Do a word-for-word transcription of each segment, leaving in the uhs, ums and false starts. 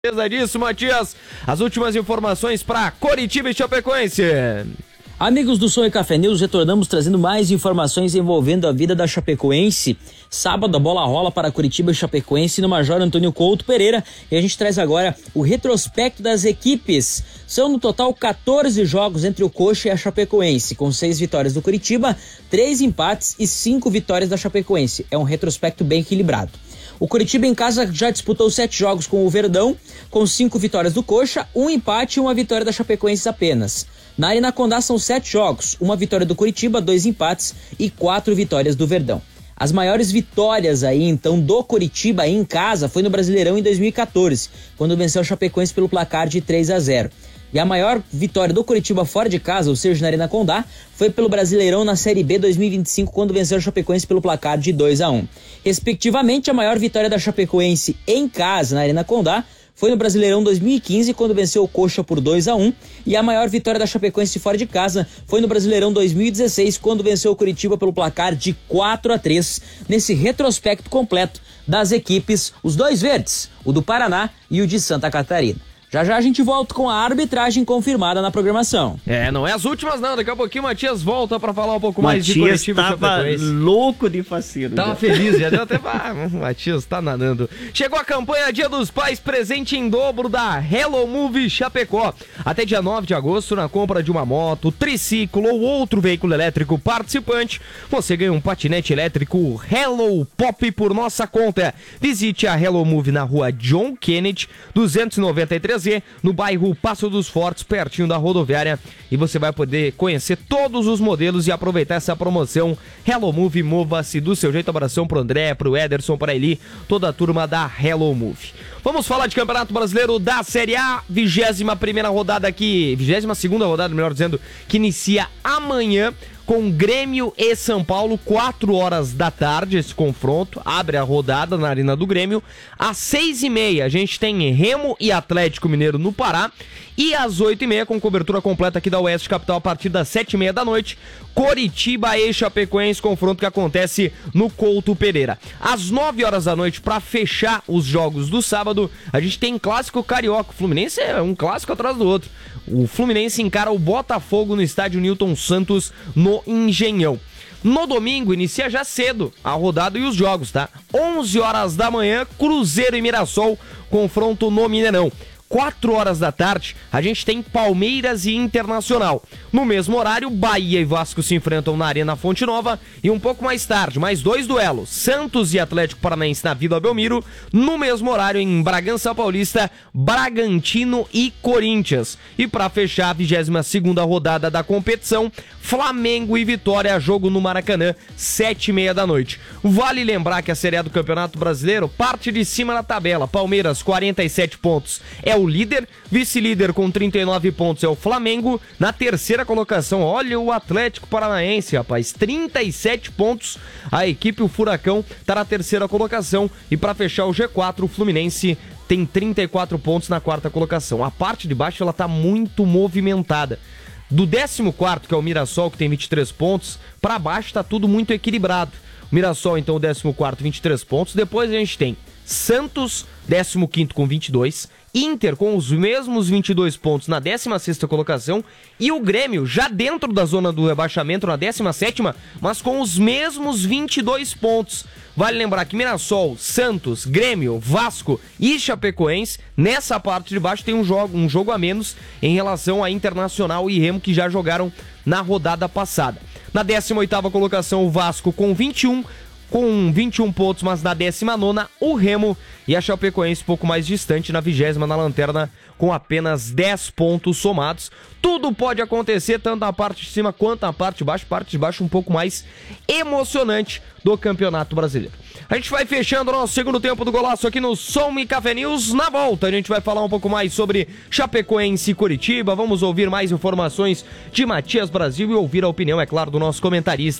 Certeza disso, Matias. As últimas informações para Coritiba e Chapecoense. Amigos do Som e Café News, retornamos trazendo mais informações envolvendo a vida da Chapecoense. Sábado a bola rola para Coritiba e Chapecoense no Major Antônio Couto Pereira e a gente traz agora o retrospecto das equipes. São no total quatorze jogos entre o Coxa e a Chapecoense, com seis vitórias do Coritiba, três empates e cinco vitórias da Chapecoense. É um retrospecto bem equilibrado. O Coritiba em casa já disputou sete jogos com o Verdão, com cinco vitórias do Coxa, um empate e uma vitória da Chapecoense apenas. Na Arena Condá são sete jogos, uma vitória do Coritiba, dois empates e quatro vitórias do Verdão. As maiores vitórias aí, então, do Coritiba em casa foi no Brasileirão em dois mil e quatorze, quando venceu a Chapecoense pelo placar de três a zero. E a maior vitória do Coritiba fora de casa, ou seja, na Arena Condá, foi pelo Brasileirão na Série B dois mil e vinte e cinco, quando venceu a Chapecoense pelo placar de dois a um. Respectivamente, a maior vitória da Chapecoense em casa, na Arena Condá, foi no Brasileirão dois mil e quinze, quando venceu o Coxa por dois a um, e a maior vitória da Chapecoense fora de casa foi no Brasileirão dois mil e dezesseis, quando venceu o Coritiba pelo placar de quatro a três, nesse retrospecto completo das equipes, os dois verdes, o do Paraná e o de Santa Catarina. Já já a gente volta com a arbitragem confirmada na programação. É, não é as últimas não, daqui a pouquinho o Matias volta pra falar um pouco mais de Coritiba e Chapecoense. Tava louco de faceiro. Tava já. feliz, já deu até... Ah, o Matias tá nadando. Chegou a campanha Dia dos Pais, presente em dobro da Hello Move Chapecó. Até dia nove de agosto, na compra de uma moto, triciclo ou outro veículo elétrico participante, você ganha um patinete elétrico Hello Pop por nossa conta. Visite a Hello Move na rua John Kennedy, duzentos e noventa e três, no bairro Passo dos Fortes, pertinho da rodoviária, e você vai poder conhecer todos os modelos e aproveitar essa promoção. Hello Move, mova-se do seu jeito. Abração pro André, pro Ederson, pra Eli, toda a turma da Hello Move. Vamos falar de Campeonato Brasileiro da Série A, vigésima primeira rodada aqui, vigésima segunda rodada, melhor dizendo, que inicia amanhã com Grêmio e São Paulo, quatro horas da tarde, esse confronto, abre a rodada na Arena do Grêmio. Às seis e meia a gente tem Remo e Atlético Mineiro no Pará, e às oito e meia, com cobertura completa aqui da Oeste Capital, a partir das sete e meia da noite, Coritiba e Chapecoense, confronto que acontece no Couto Pereira. Às nove horas da noite, para fechar os jogos do sábado, a gente tem clássico carioca. O Fluminense é um clássico atrás do outro. O Fluminense encara o Botafogo no estádio Newton Santos, no Engenhão. No domingo, inicia já cedo a rodada e os jogos, tá? onze horas da manhã, Cruzeiro e Mirassol, confronto no Mineirão. quatro horas da tarde, a gente tem Palmeiras e Internacional. No mesmo horário, Bahia e Vasco se enfrentam na Arena Fonte Nova. E um pouco mais tarde, mais dois duelos, Santos e Atlético Paranaense na Vila Belmiro. No mesmo horário, em Bragança Paulista, Bragantino e Corinthians. E para fechar a vigésima segunda rodada da competição, Flamengo e Vitória, jogo no Maracanã, sete e meia da noite. Vale lembrar que a Série A do Campeonato Brasileiro parte de cima na tabela. Palmeiras, quarenta e sete pontos, é o líder. Vice-líder com trinta e nove pontos é o Flamengo. Na terceira colocação, olha o Atlético Paranaense, rapaz, trinta e sete pontos. A equipe, o Furacão, tá na terceira colocação. E para fechar o G quatro, o Fluminense tem trinta e quatro pontos na quarta colocação. A parte de baixo, ela tá muito movimentada. Do décimo quarto, que é o Mirassol, que tem vinte e três pontos, para baixo tá tudo muito equilibrado. O Mirassol, então, o décimo quarto, vinte e três pontos. Depois a gente tem Santos, décimo quinto com vinte e dois, Inter com os mesmos vinte e dois pontos na décima sexta colocação, e o Grêmio já dentro da zona do rebaixamento na décima sétima, mas com os mesmos vinte e dois pontos. Vale lembrar que Mirassol, Santos, Grêmio, Vasco e Chapecoense, nessa parte de baixo tem um jogo, um jogo a menos em relação a Internacional e Remo, que já jogaram na rodada passada. Na décima oitava colocação, o Vasco com vinte e um, com vinte e um pontos, mas na décima nona, o Remo, e a Chapecoense pouco mais distante, na vigésima, na lanterna, com apenas dez pontos somados. Tudo pode acontecer, tanto na parte de cima quanto na parte de baixo, parte de baixo um pouco mais emocionante do Campeonato Brasileiro. A gente vai fechando o nosso segundo tempo do Golaço aqui no Som e Café News. Na volta, a gente vai falar um pouco mais sobre Chapecoense e Coritiba. Vamos ouvir mais informações de Matias Brasil e ouvir a opinião, é claro, do nosso comentarista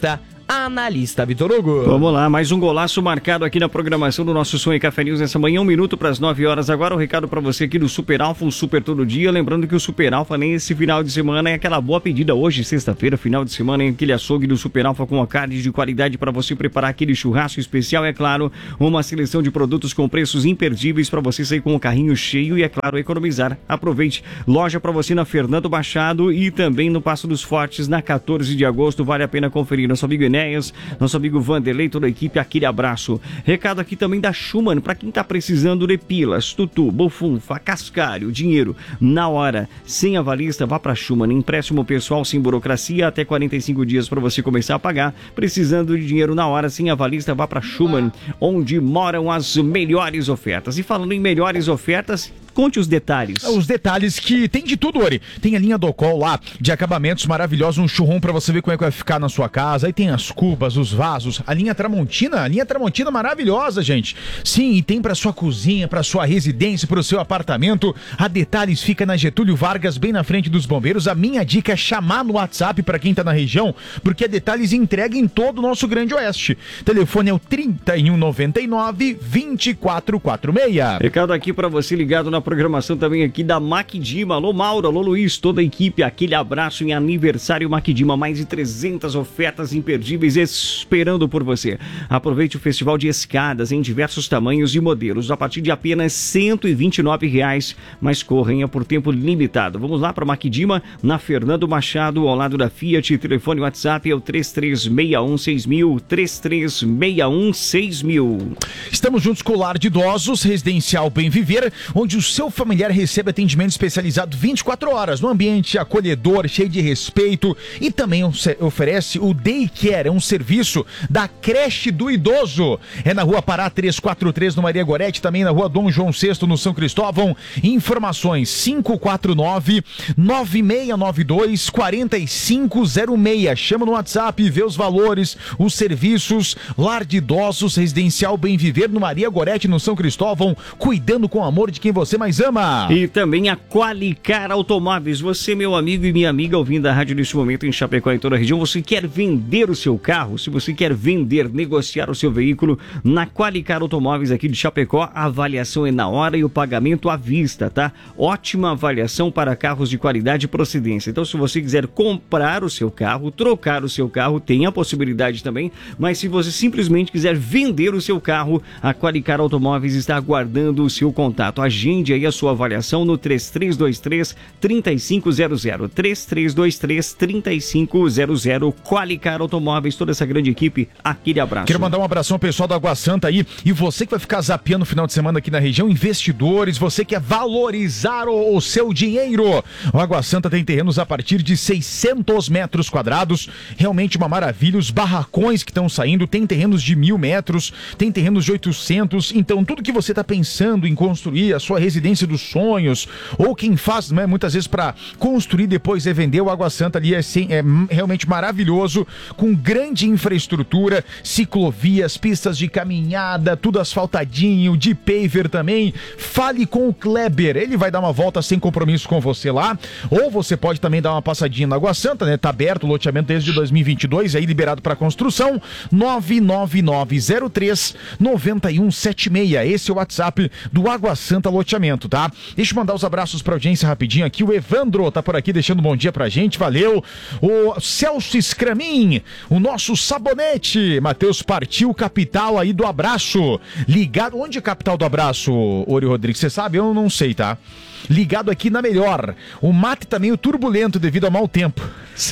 analista. Vitor Hugo. Vamos lá, mais um golaço marcado aqui na programação do nosso Sonho Café News nessa manhã, um minuto para as nove horas. Agora um recado para você aqui do Super Alfa, o Super Todo Dia. Lembrando que o Super Alfa nesse final de semana é aquela boa pedida hoje, sexta-feira, final de semana, em aquele açougue do Super Alfa com a carne de qualidade para você preparar aquele churrasco especial. É claro, uma seleção de produtos com preços imperdíveis para você sair com o carrinho cheio e, é claro, economizar. Aproveite. Loja para você na Fernando Machado e também no Passo dos Fortes, na quatorze de agosto. Vale a pena conferir. Nosso amigo Enéas, nosso amigo Vanderlei, toda a equipe, aquele abraço. Recado aqui também da Schumann, para quem tá precisando de pilas, tutu, bufunfa, cascalho, dinheiro, na hora, sem avalista, vá para Schumann. Empréstimo pessoal sem burocracia, até quarenta e cinco dias para você começar a pagar. Precisando de dinheiro na hora, sem avalista, vá para Schumann, onde moram as melhores ofertas. E falando em melhores ofertas, conte os detalhes. Os detalhes que tem de tudo, Ori. Tem a linha Docol lá, de acabamentos maravilhosos, um churrum pra você ver como é que vai ficar na sua casa. Aí tem as cubas, os vasos, a linha Tramontina, a linha Tramontina maravilhosa, gente. Sim, e tem pra sua cozinha, pra sua residência, pro seu apartamento. A Detalhes fica na Getúlio Vargas, bem na frente dos bombeiros. A minha dica é chamar no WhatsApp pra quem tá na região, porque a Detalhes entrega em todo o nosso Grande Oeste. O telefone é o trinta e um noventa e nove, vinte e quatro quarenta e seis. Recado aqui pra você ligado na programação também aqui da Maquidima. Alô Mauro, alô Luiz, toda a equipe, aquele abraço em aniversário Maquidima, mais de trezentas ofertas imperdíveis esperando por você. Aproveite o festival de escadas em diversos tamanhos e modelos a partir de apenas cento e vinte e nove reais, mas correnha por tempo limitado. Vamos lá para Maquidima, na Fernando Machado, ao lado da Fiat. Telefone WhatsApp é o três três seis um seis mil, três três seis um seis mil. Estamos juntos com o Lar de Idosos, Residencial Bem Viver, onde o seu familiar recebe atendimento especializado vinte e quatro horas, no ambiente acolhedor, cheio de respeito, e também oferece o Daycare, é um serviço da creche do idoso. É na Rua Pará trezentos e quarenta e três, no Maria Gorete, também na Rua Dom João sexto, no São Cristóvão. Informações cinco quatro nove, nove seis nove dois, quatro cinco zero seis. Chama no WhatsApp e vê os valores, os serviços. Lar de Idosos, Residencial Bem Viver, no Maria Gorete, no São Cristóvão, cuidando com amor de quem você mais ama. E também a Qualicar Automóveis. Você, meu amigo e minha amiga, ouvindo a rádio neste momento em Chapecó, em toda a região, você quer vender o seu carro? Se você quer vender, negociar o seu veículo, na Qualicar Automóveis aqui de Chapecó, a avaliação é na hora e o pagamento à vista, tá? Ótima avaliação para carros de qualidade e procedência. Então, se você quiser comprar o seu carro, trocar o seu carro, tem a possibilidade também, mas se você simplesmente quiser vender o seu carro, a Qualicar Automóveis está aguardando o seu contato. Agende aí a sua avaliação no três três dois três, três cinco zero zero, três três dois três, três cinco zero zero. Qualicar Automóveis, toda essa grande equipe, aquele abraço. Quero mandar um abração ao pessoal da Água Santa aí, e você que vai ficar zapeando no final de semana aqui na região, investidores, você quer valorizar o, o seu dinheiro. O Água Santa tem terrenos a partir de seiscentos metros quadrados, realmente uma maravilha. Os barracões que estão saindo, tem terrenos de mil metros, tem terrenos de oitocentos, então tudo que você está pensando em construir, a sua residência dos sonhos, ou quem faz, né, muitas vezes para construir depois é vender, o Água Santa ali é, sim, é realmente maravilhoso, com grande infraestrutura, ciclovias, pistas de caminhada, tudo asfaltadinho, de paver também. Fale com o Kleber, ele vai dar uma volta sem compromisso com você lá, ou você pode também dar uma passadinha na Água Santa, né? Tá aberto o loteamento desde dois mil e vinte e dois, aí liberado para construção. Nove nove nove zero três, nove um sete seis, esse é o WhatsApp do Água Santa Loteamento, tá? Deixa eu mandar os abraços pra audiência rapidinho aqui. O Evandro tá por aqui deixando um bom dia pra gente, valeu. O Celso Scramin, o nosso sabonete. Matheus partiu, capital aí do abraço. Ligado, onde é capital do abraço, Ori Rodrigues? Você sabe? Eu não sei, tá? Ligado aqui na melhor. O mate tá meio turbulento devido ao mau tempo.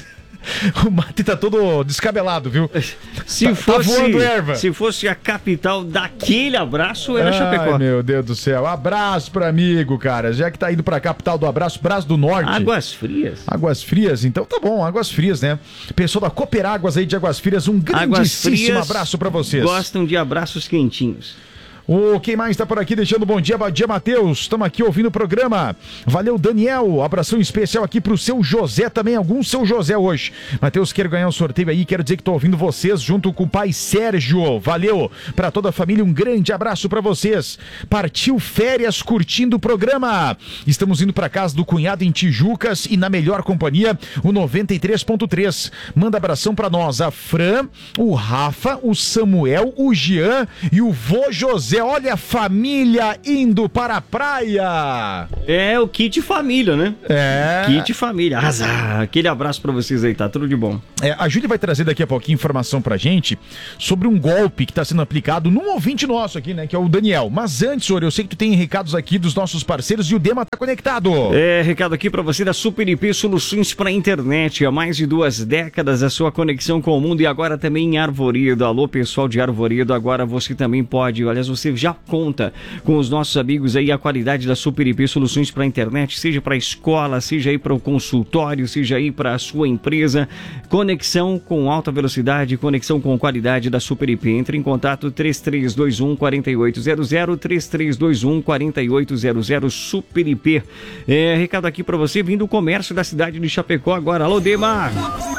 O mate tá todo descabelado, viu? Se, tá, fosse, tá voando erva. Se fosse a capital daquele abraço, era Ai, Chapecó. Meu Deus do céu. Abraço pra amigo, cara. Já que tá indo pra capital do abraço, Braço do Norte. Águas Frias. Águas Frias, então tá bom, Águas Frias, né? Pessoal da Cooperáguas aí de Águas Frias, um grandíssimo abraço pra vocês. Gostam de abraços quentinhos. O quem mais tá por aqui deixando bom dia? Bom dia, Matheus. Estamos aqui ouvindo o programa. Valeu, Daniel. Abração especial aqui pro seu José também. Algum seu José hoje. Matheus, quero ganhar um sorteio aí. Quero dizer que tô ouvindo vocês junto com o pai Sérgio. Valeu. Pra toda a família, um grande abraço pra vocês. Partiu férias curtindo o programa. Estamos indo pra casa do cunhado em Tijucas e na melhor companhia, o noventa e três ponto três. Manda abração pra nós. A Fran, o Rafa, o Samuel, o Jean e o vô José. Olha a família indo para a praia. É o kit família, né? É. Kit família. Azar. Aquele abraço pra vocês aí, tá tudo de bom. É, a Júlia vai trazer daqui a pouquinho informação pra gente sobre um golpe que tá sendo aplicado num ouvinte nosso aqui, né? Que é o Daniel. Mas antes, senhor, eu sei que tu tem recados aqui dos nossos parceiros e o Dema tá conectado. É, recado aqui pra você da Super I P Soluções pra Internet. Há mais de duas décadas a sua conexão com o mundo e agora também em Arvoredo. Alô, pessoal de Arvoredo, agora você também pode, aliás, você já conta com os nossos amigos aí, a qualidade da Super I P Soluções para a Internet, seja para a escola, seja aí para o consultório, seja aí para a sua empresa. Conexão com alta velocidade, conexão com qualidade da Super I P. Entre em contato três três dois um, quatro oito zero zero, três três dois um, quatro oito zero zero, Super I P. É, recado aqui para você, vindo do comércio da cidade de Chapecó agora. Alô, Dema!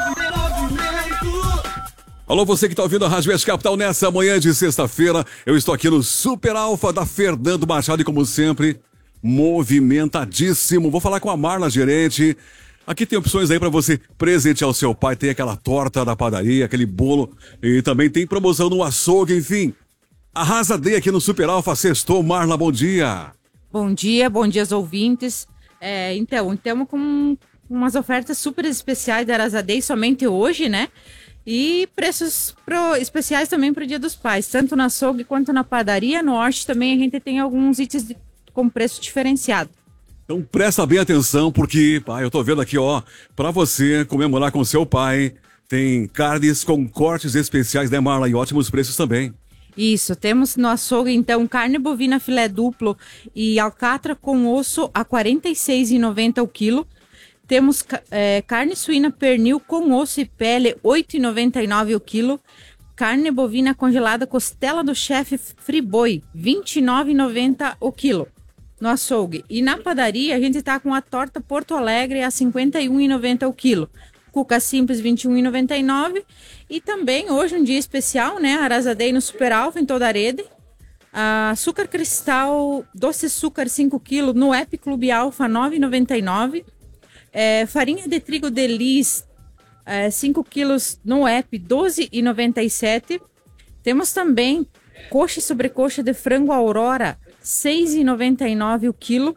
Alô, você que está ouvindo a Rádio West Capital nessa manhã de sexta-feira. Eu estou aqui no Super Alfa da Fernando Machado e, como sempre, movimentadíssimo. Vou falar com a Marla, gerente. Aqui tem opções aí para você presentear o seu pai. Tem aquela torta da padaria, aquele bolo. E também tem promoção no açougue, enfim. Arrasadei aqui no Super Alfa. Sextou, Marla, bom dia. Bom dia, bom dia aos ouvintes. É, então, estamos com umas ofertas super especiais da Arrasadei somente hoje, né? E preços pro, especiais também para o Dia dos Pais, tanto na açougue quanto na padaria. No Horte também a gente tem alguns itens de, com preço diferenciado. Então presta bem atenção, porque pai, eu tô vendo aqui, ó, para você comemorar com seu pai, tem carnes com cortes especiais, né, Marla? E ótimos preços também. Isso, temos no açougue, então, carne bovina filé duplo e alcatra com osso a quarenta e seis reais e noventa centavos o quilo. Temos é, carne suína pernil com osso e pele, oito reais e noventa e nove centavos o quilo. Carne bovina congelada costela do chefe Friboi, vinte e nove reais e noventa centavos o quilo no açougue. E na padaria a gente está com a torta Porto Alegre a cinquenta e um reais e noventa centavos o quilo. Cuca simples, vinte e um reais e noventa e nove centavos. E também hoje um dia especial, né? Arrasadei no Super Alfa em toda a rede. Uh, açúcar cristal, doce açúcar cinco quilos no Ep Clube Alfa, nove reais e noventa e nove centavos. É, farinha de trigo Delis, é, cinco quilos no Ep, doze reais e noventa e sete centavos. Temos também coxa e sobrecoxa de frango Aurora, seis reais e noventa e nove centavos o quilo.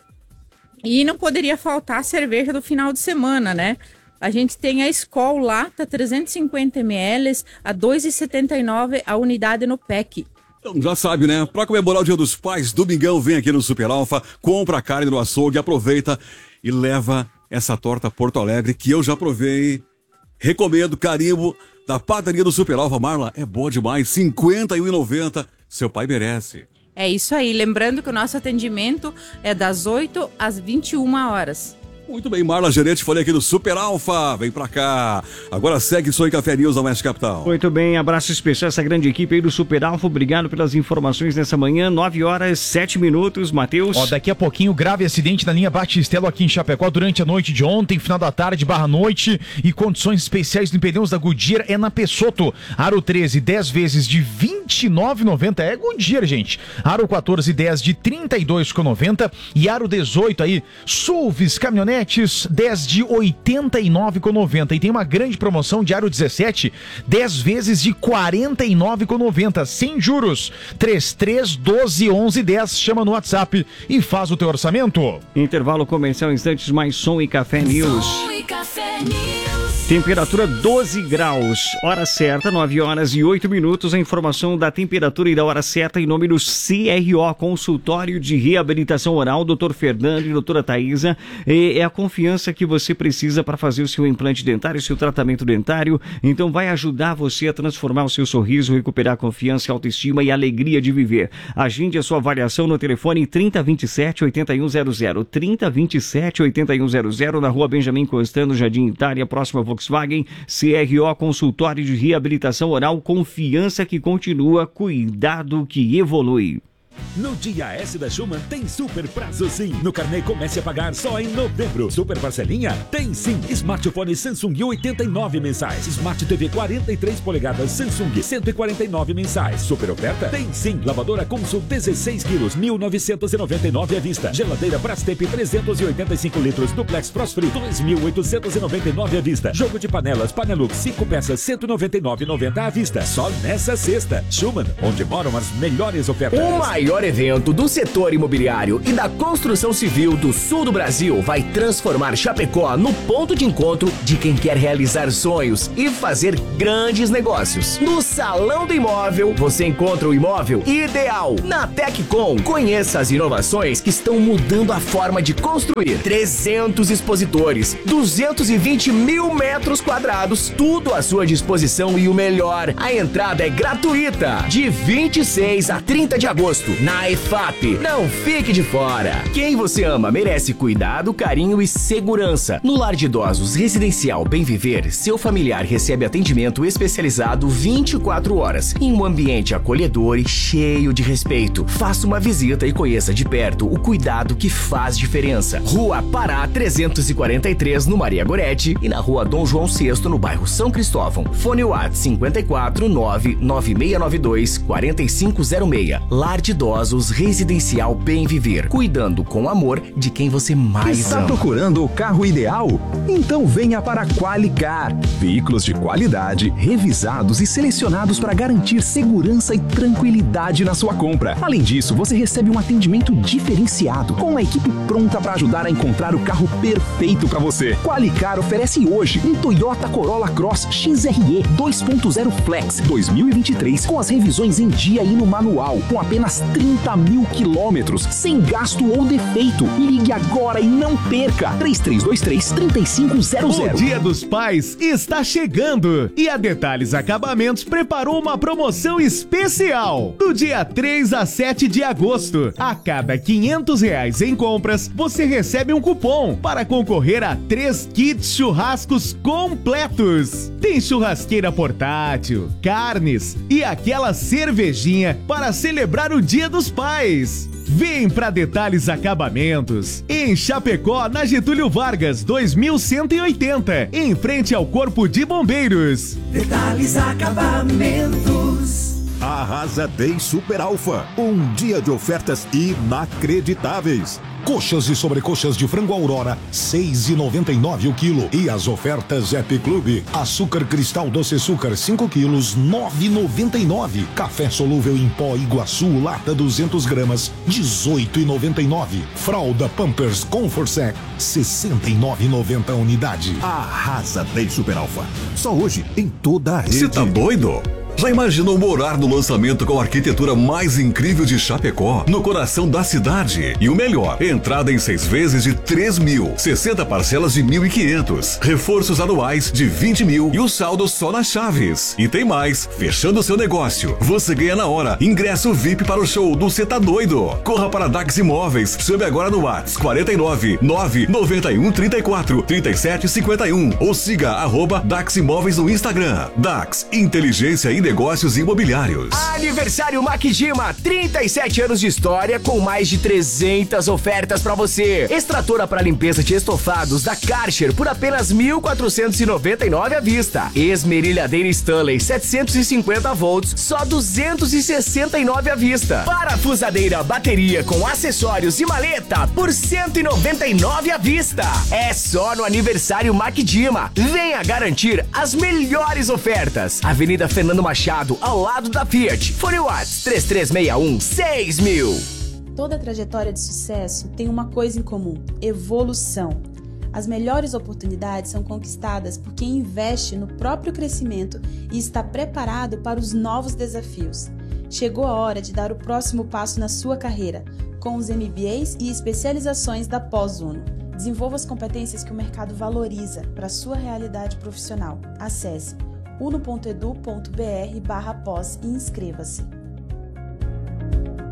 E não poderia faltar a cerveja do final de semana, né? A gente tem a Skol Lata, trezentos e cinquenta mililitros, a dois reais e setenta e nove centavos a unidade no P E C. Então já sabe, né? Para comemorar o Dia dos Pais, domingão, vem aqui no Super Alfa, compra a carne no açougue, aproveita e leva essa torta Porto Alegre, que eu já provei. Recomendo, carimbo da padaria do Super Alfa. Marla, é boa demais, cinquenta e um reais e noventa centavos. Seu pai merece. É isso aí, lembrando que o nosso atendimento é das oito às vinte e uma horas. Muito bem, Marla, gerente, falei aqui do Super Alfa, vem pra cá. Agora segue Sonho Café News da West Capital. Muito bem, abraço especial a essa grande equipe aí do Super Alfa, obrigado pelas informações nessa manhã, nove horas, sete minutos, Matheus. Ó, daqui a pouquinho, grave acidente na linha Batistelo aqui em Chapecó durante a noite de ontem, final da tarde, barra noite, e condições especiais no pneus da Goodyear é na Pessotto. Aro treze, dez vezes de vinte e nove reais e noventa centavos, é Goodyear, gente. Aro quatorze, dez de trinta e dois reais e noventa centavos e Aro dezoito aí, Sulvis Caminhonete, dez de oitenta e nove reais e noventa centavos. E tem uma grande promoção de Aro dezessete, dez vezes de quarenta e nove reais e noventa centavos, sem juros. trinta e três, doze, onze, dez, chama no WhatsApp e faz o teu orçamento. Intervalo comercial, instantes, mais Som e Café News. Som e Café News. Temperatura doze graus, hora certa, nove horas e oito minutos. A informação da temperatura e da hora certa em nome do C R O, Consultório de Reabilitação Oral, doutor Fernando e doutora Thaisa. É a confiança que você precisa para fazer o seu implante dentário, o seu tratamento dentário. Então vai ajudar você a transformar o seu sorriso, recuperar a confiança, a autoestima e a alegria de viver. Agende a sua avaliação no telefone trinta, vinte e sete, oitenta e um zero zero, trinta, vinte e sete, oitenta e um zero zero, na rua Benjamin Constant, Jardim Itália, próxima a Volkswagen. C R O, Consultório de Reabilitação Oral, confiança que continua, cuidado que evolui. No dia S da Schumann tem super prazo sim. No carnê comece a pagar só em novembro. Super parcelinha? Tem sim. Smartphone Samsung oitenta e nove mensais. Smart T V quarenta e três polegadas Samsung cento e quarenta e nove mensais. Super oferta? Tem sim. Lavadora Consul dezesseis quilos mil novecentos e noventa e nove à vista. Geladeira Brastemp trezentos e oitenta e cinco litros Duplex Frost Free dois mil oitocentos e noventa e nove à vista. Jogo de panelas Panelux cinco peças cento e noventa e nove reais e noventa centavos à vista. Só nessa sexta. Schumann, onde moram as melhores ofertas. O maior evento do setor imobiliário e da construção civil do sul do Brasil vai transformar Chapecó no ponto de encontro de quem quer realizar sonhos e fazer grandes negócios. No Salão do Imóvel, você encontra o imóvel ideal. Na Teccom, conheça as inovações que estão mudando a forma de construir. trezentos expositores, duzentos e vinte mil metros quadrados, tudo à sua disposição e o melhor, a entrada é gratuita. De vinte e seis a trinta de agosto, na E F A P. Não fique de fora. Quem você ama merece cuidado, carinho e segurança. No Lar de Idosos Residencial Bem Viver, seu familiar recebe atendimento especializado vinte e quatro horas, em um ambiente acolhedor e cheio de respeito. Faça uma visita e conheça de perto o cuidado que faz diferença. Rua Pará trezentos e quarenta e três, no Maria Goretti, e na Rua Dom João sexto, no bairro São Cristóvão. Fone WhatsApp cinquenta e quatro nove nove seis nove dois quatro cinco zero seis. Lar de Idosos Residencial Bem Viver, cuidando com amor de quem você mais Está ama. procurando o carro ideal? Então venha para a Qualicar. Veículos de qualidade, revisados e selecionados para garantir segurança e tranquilidade na sua compra. Além disso, você recebe um atendimento diferenciado, com uma equipe pronta para ajudar a encontrar o carro perfeito para você. Qualicar oferece hoje um Toyota Corolla Cross X R E dois ponto zero Flex dois mil e vinte e três, com as revisões em dia e no manual, com apenas trinta mil quilômetros, sem gasto ou defeito. Ligue agora e não perca. três três dois três, três cinco zero zero. O Dia dos Pais está chegando e a Detalhes Acabamentos preparou uma promoção especial. Do dia três a sete de agosto, a cada quinhentos reais em compras, você recebe um cupom para concorrer a três kits churrascos completos. Tem churrasqueira portátil, carnes e aquela cervejinha para celebrar o Dia dos Pais. Vem pra Detalhes Acabamentos, em Chapecó, na Getúlio Vargas, dois mil cento e oitenta, em frente ao Corpo de Bombeiros. Detalhes Acabamentos. Arrasa Day Super Alfa, um dia de ofertas inacreditáveis. Coxas e sobrecoxas de frango Aurora, seis reais e noventa e nove o quilo. E as ofertas Happy Club. Açúcar cristal doce açúcar, cinco quilos, nove reais e noventa e nove. Café solúvel em pó Iguaçu, lata duzentas gramas, dezoito reais e noventa e nove. Fralda Pampers Comfort Sec, sessenta e nove reais e noventa unidade. Arrasa Day Super Alfa. Só hoje em toda a rede. Você tá doido? Já imaginou morar no lançamento com a arquitetura mais incrível de Chapecó, no coração da cidade? E o melhor, entrada em seis vezes de três mil, sessenta parcelas de mil e quinhentos, reforços anuais de vinte mil e o saldo só nas chaves. E tem mais, fechando seu negócio, você ganha na hora ingresso V I P para o show do Cê Tá Doido. Corra para Dax Imóveis, chame agora no WhatsApp quarenta e nove, nove noventa e um, trinta e quatro, trinta e sete, cinquenta e um ou siga arroba Dax Imóveis no Instagram. Dax, inteligência e negócios imobiliários. Aniversário Maquijima, trinta e sete anos de história com mais de trezentas ofertas pra você. Extratora para limpeza de estofados da Karcher por apenas mil quatrocentos e noventa e nove à vista. Esmerilhadeira Stanley setecentos e cinquenta volts, só duzentos e sessenta e nove à vista. Parafusadeira bateria com acessórios e maleta por cento e noventa e nove à vista. É só no Aniversário Maquijima. Venha garantir as melhores ofertas. Avenida Fernando Machado, ao lado da Fiat. Fone WhatsApp três três seis um, seis mil. Toda trajetória de sucesso tem uma coisa em comum: evolução. As melhores oportunidades são conquistadas por quem investe no próprio crescimento e está preparado para os novos desafios. Chegou a hora de dar o próximo passo na sua carreira, com os M B As e especializações da Pós-Uno. Desenvolva as competências que o mercado valoriza para a sua realidade profissional. Acesse uno ponto edu ponto br barra pós e inscreva-se.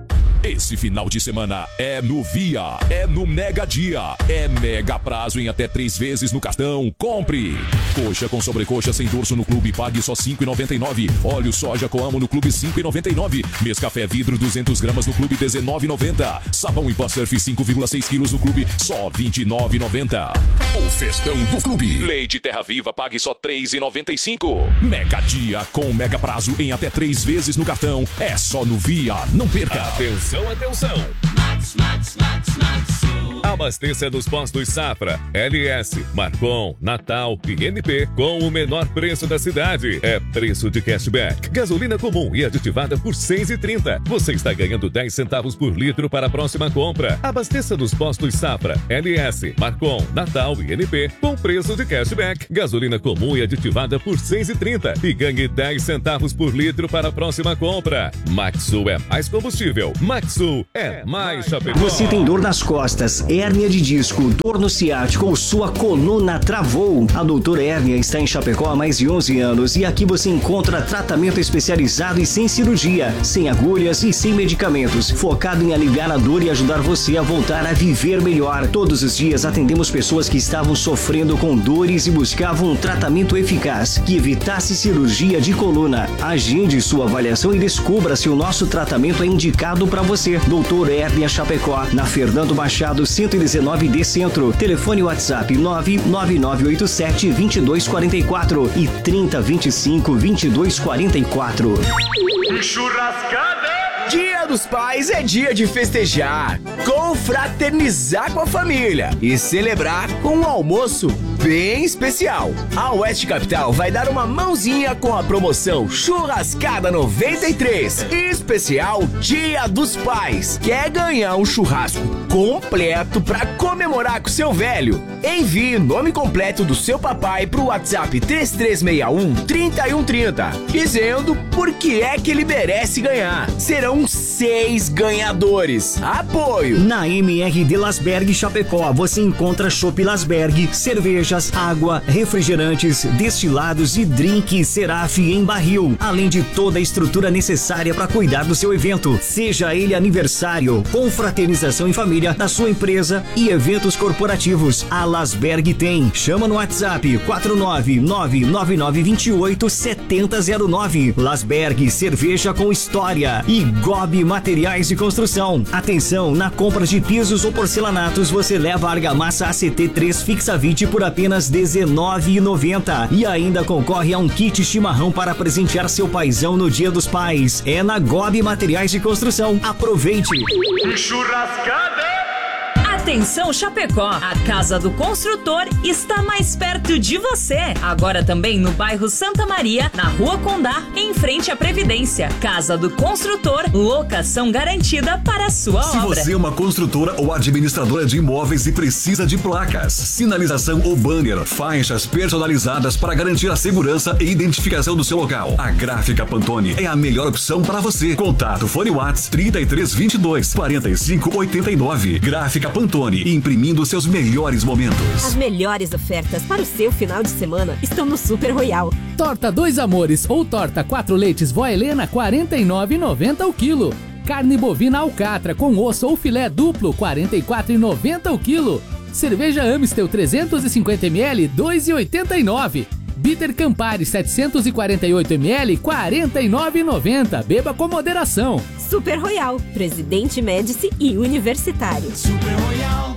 Esse final de semana é no Via, é no Mega Dia, é mega prazo em até três vezes no cartão. Compre! Coxa com sobrecoxa sem dorso no clube, pague só cinco reais e noventa e nove centavos. Óleo soja com amo no clube, cinco reais e noventa e nove centavos. Mescafé vidro duzentas gramas no clube, dezenove reais e noventa centavos. Sabão em pó surf cinco vírgula seis quilos no clube, só vinte e nove reais e noventa centavos. O festão do clube. Leite Terra Viva, pague só três reais e noventa e cinco centavos. Mega Dia com mega prazo em até três vezes no cartão. É só no Via, não perca! Atenção, atenção! Max, Max, Max, Max. Abasteça nos postos Safra, L S, Marcon, Natal e N P com o menor preço da cidade. É preço de cashback. Gasolina comum e aditivada por seis reais e trinta centavos. Você está ganhando dez centavos por litro para a próxima compra. Abasteça nos postos Safra, L S, Marcon, Natal e N P com preço de cashback. Gasolina comum e aditivada por seis reais e trinta centavos e ganhe dez centavos por litro para a próxima compra. Maxsul é mais combustível. Maxsul é mais Chapecó. Você tem dor nas costas, hérnia de disco, dor no ciático ou sua coluna travou? A Doutora Hérnia está em Chapecó há mais de onze anos e aqui você encontra tratamento especializado e sem cirurgia, sem agulhas e sem medicamentos, focado em aliviar a dor e ajudar você a voltar a viver melhor. Todos os dias atendemos pessoas que estavam sofrendo com dores e buscavam um tratamento eficaz que evitasse cirurgia de coluna. Agende sua avaliação e descubra se o nosso tratamento é indicado para você. Doutora Hérnia Chapecó, na Fernando Machado cento e dezenove D Centro. Telefone WhatsApp nove nove nove oito sete dois dois quatro quatro e trinta, vinte e cinco, vinte e dois quarenta e quatro. Churrascada! Dia dos Pais é dia de festejar, confraternizar com a família e celebrar com um almoço bem especial. A Oeste Capital vai dar uma mãozinha com a promoção Churrascada noventa e três, especial Dia dos Pais. Quer ganhar um churrasco completo para comemorar com seu velho? Envie o nome completo do seu papai pro WhatsApp três três seis um, três um três zero, dizendo por que é que ele merece ganhar. Serão seis ganhadores. Apoio! Na M R de Lasberg Chapecó você encontra chopp Lasberg, cervejas, água, refrigerantes, destilados e drink Seraf em barril, além de toda a estrutura necessária para cuidar do seu evento, seja ele aniversário, confraternização em família, da sua empresa e eventos corporativos. A Lasberg tem. Chama no WhatsApp quatro nove nove nove nove dois oito sete zero zero nove. Lasberg, cerveja com história. E Gobi Materiais de Construção. Atenção, na compra de pisos ou porcelanatos você leva a argamassa A C T três Fixavit por apenas dezenove reais e noventa centavos e ainda concorre a um kit chimarrão para presentear seu paizão no Dia dos Pais. É na Gobi Materiais de Construção. Aproveite! Churrascada! Atenção Chapecó, a Casa do Construtor está mais perto de você. Agora também no bairro Santa Maria, na Rua Condá, em frente à Previdência. Casa do Construtor, locação garantida para a sua Se obra. Se você é uma construtora ou administradora de imóveis e precisa de placas, sinalização ou banner, faixas personalizadas para garantir a segurança e identificação do seu local, a Gráfica Pantone é a melhor opção para você. Contato fone WhatsApp trinta e três vinte e dois, quarenta e cinco oitenta e nove. Gráfica Pantone, imprimindo seus melhores momentos. As melhores ofertas para o seu final de semana estão no Super Royal. Torta Dois Amores ou torta quatro leites Vó Helena, quarenta e nove reais e noventa centavos o quilo. Carne bovina alcatra com osso ou filé duplo, quarenta e quatro reais e noventa centavos o quilo. Cerveja Amstel trezentos e cinquenta mililitros, dois reais e oitenta e nove centavos. Bitter Campari setecentos e quarenta e oito mililitros, quarenta e nove reais e noventa centavos. Beba com moderação. Super Royal, Presidente Médici e Universitário. Super Royal.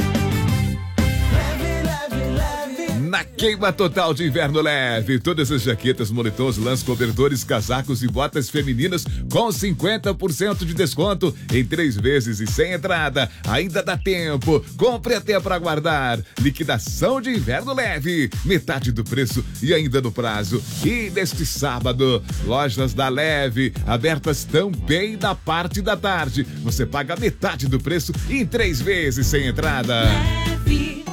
Na queima total de inverno leve, todas as jaquetas, moletons, lãs, cobertores, casacos e botas femininas com cinquenta por cento de desconto em três vezes e sem entrada. Ainda dá tempo. Compre até para guardar. Liquidação de inverno leve, metade do preço e ainda no prazo. E neste sábado, lojas da Leve abertas também na parte da tarde. Você paga metade do preço em três vezes sem entrada. Leve.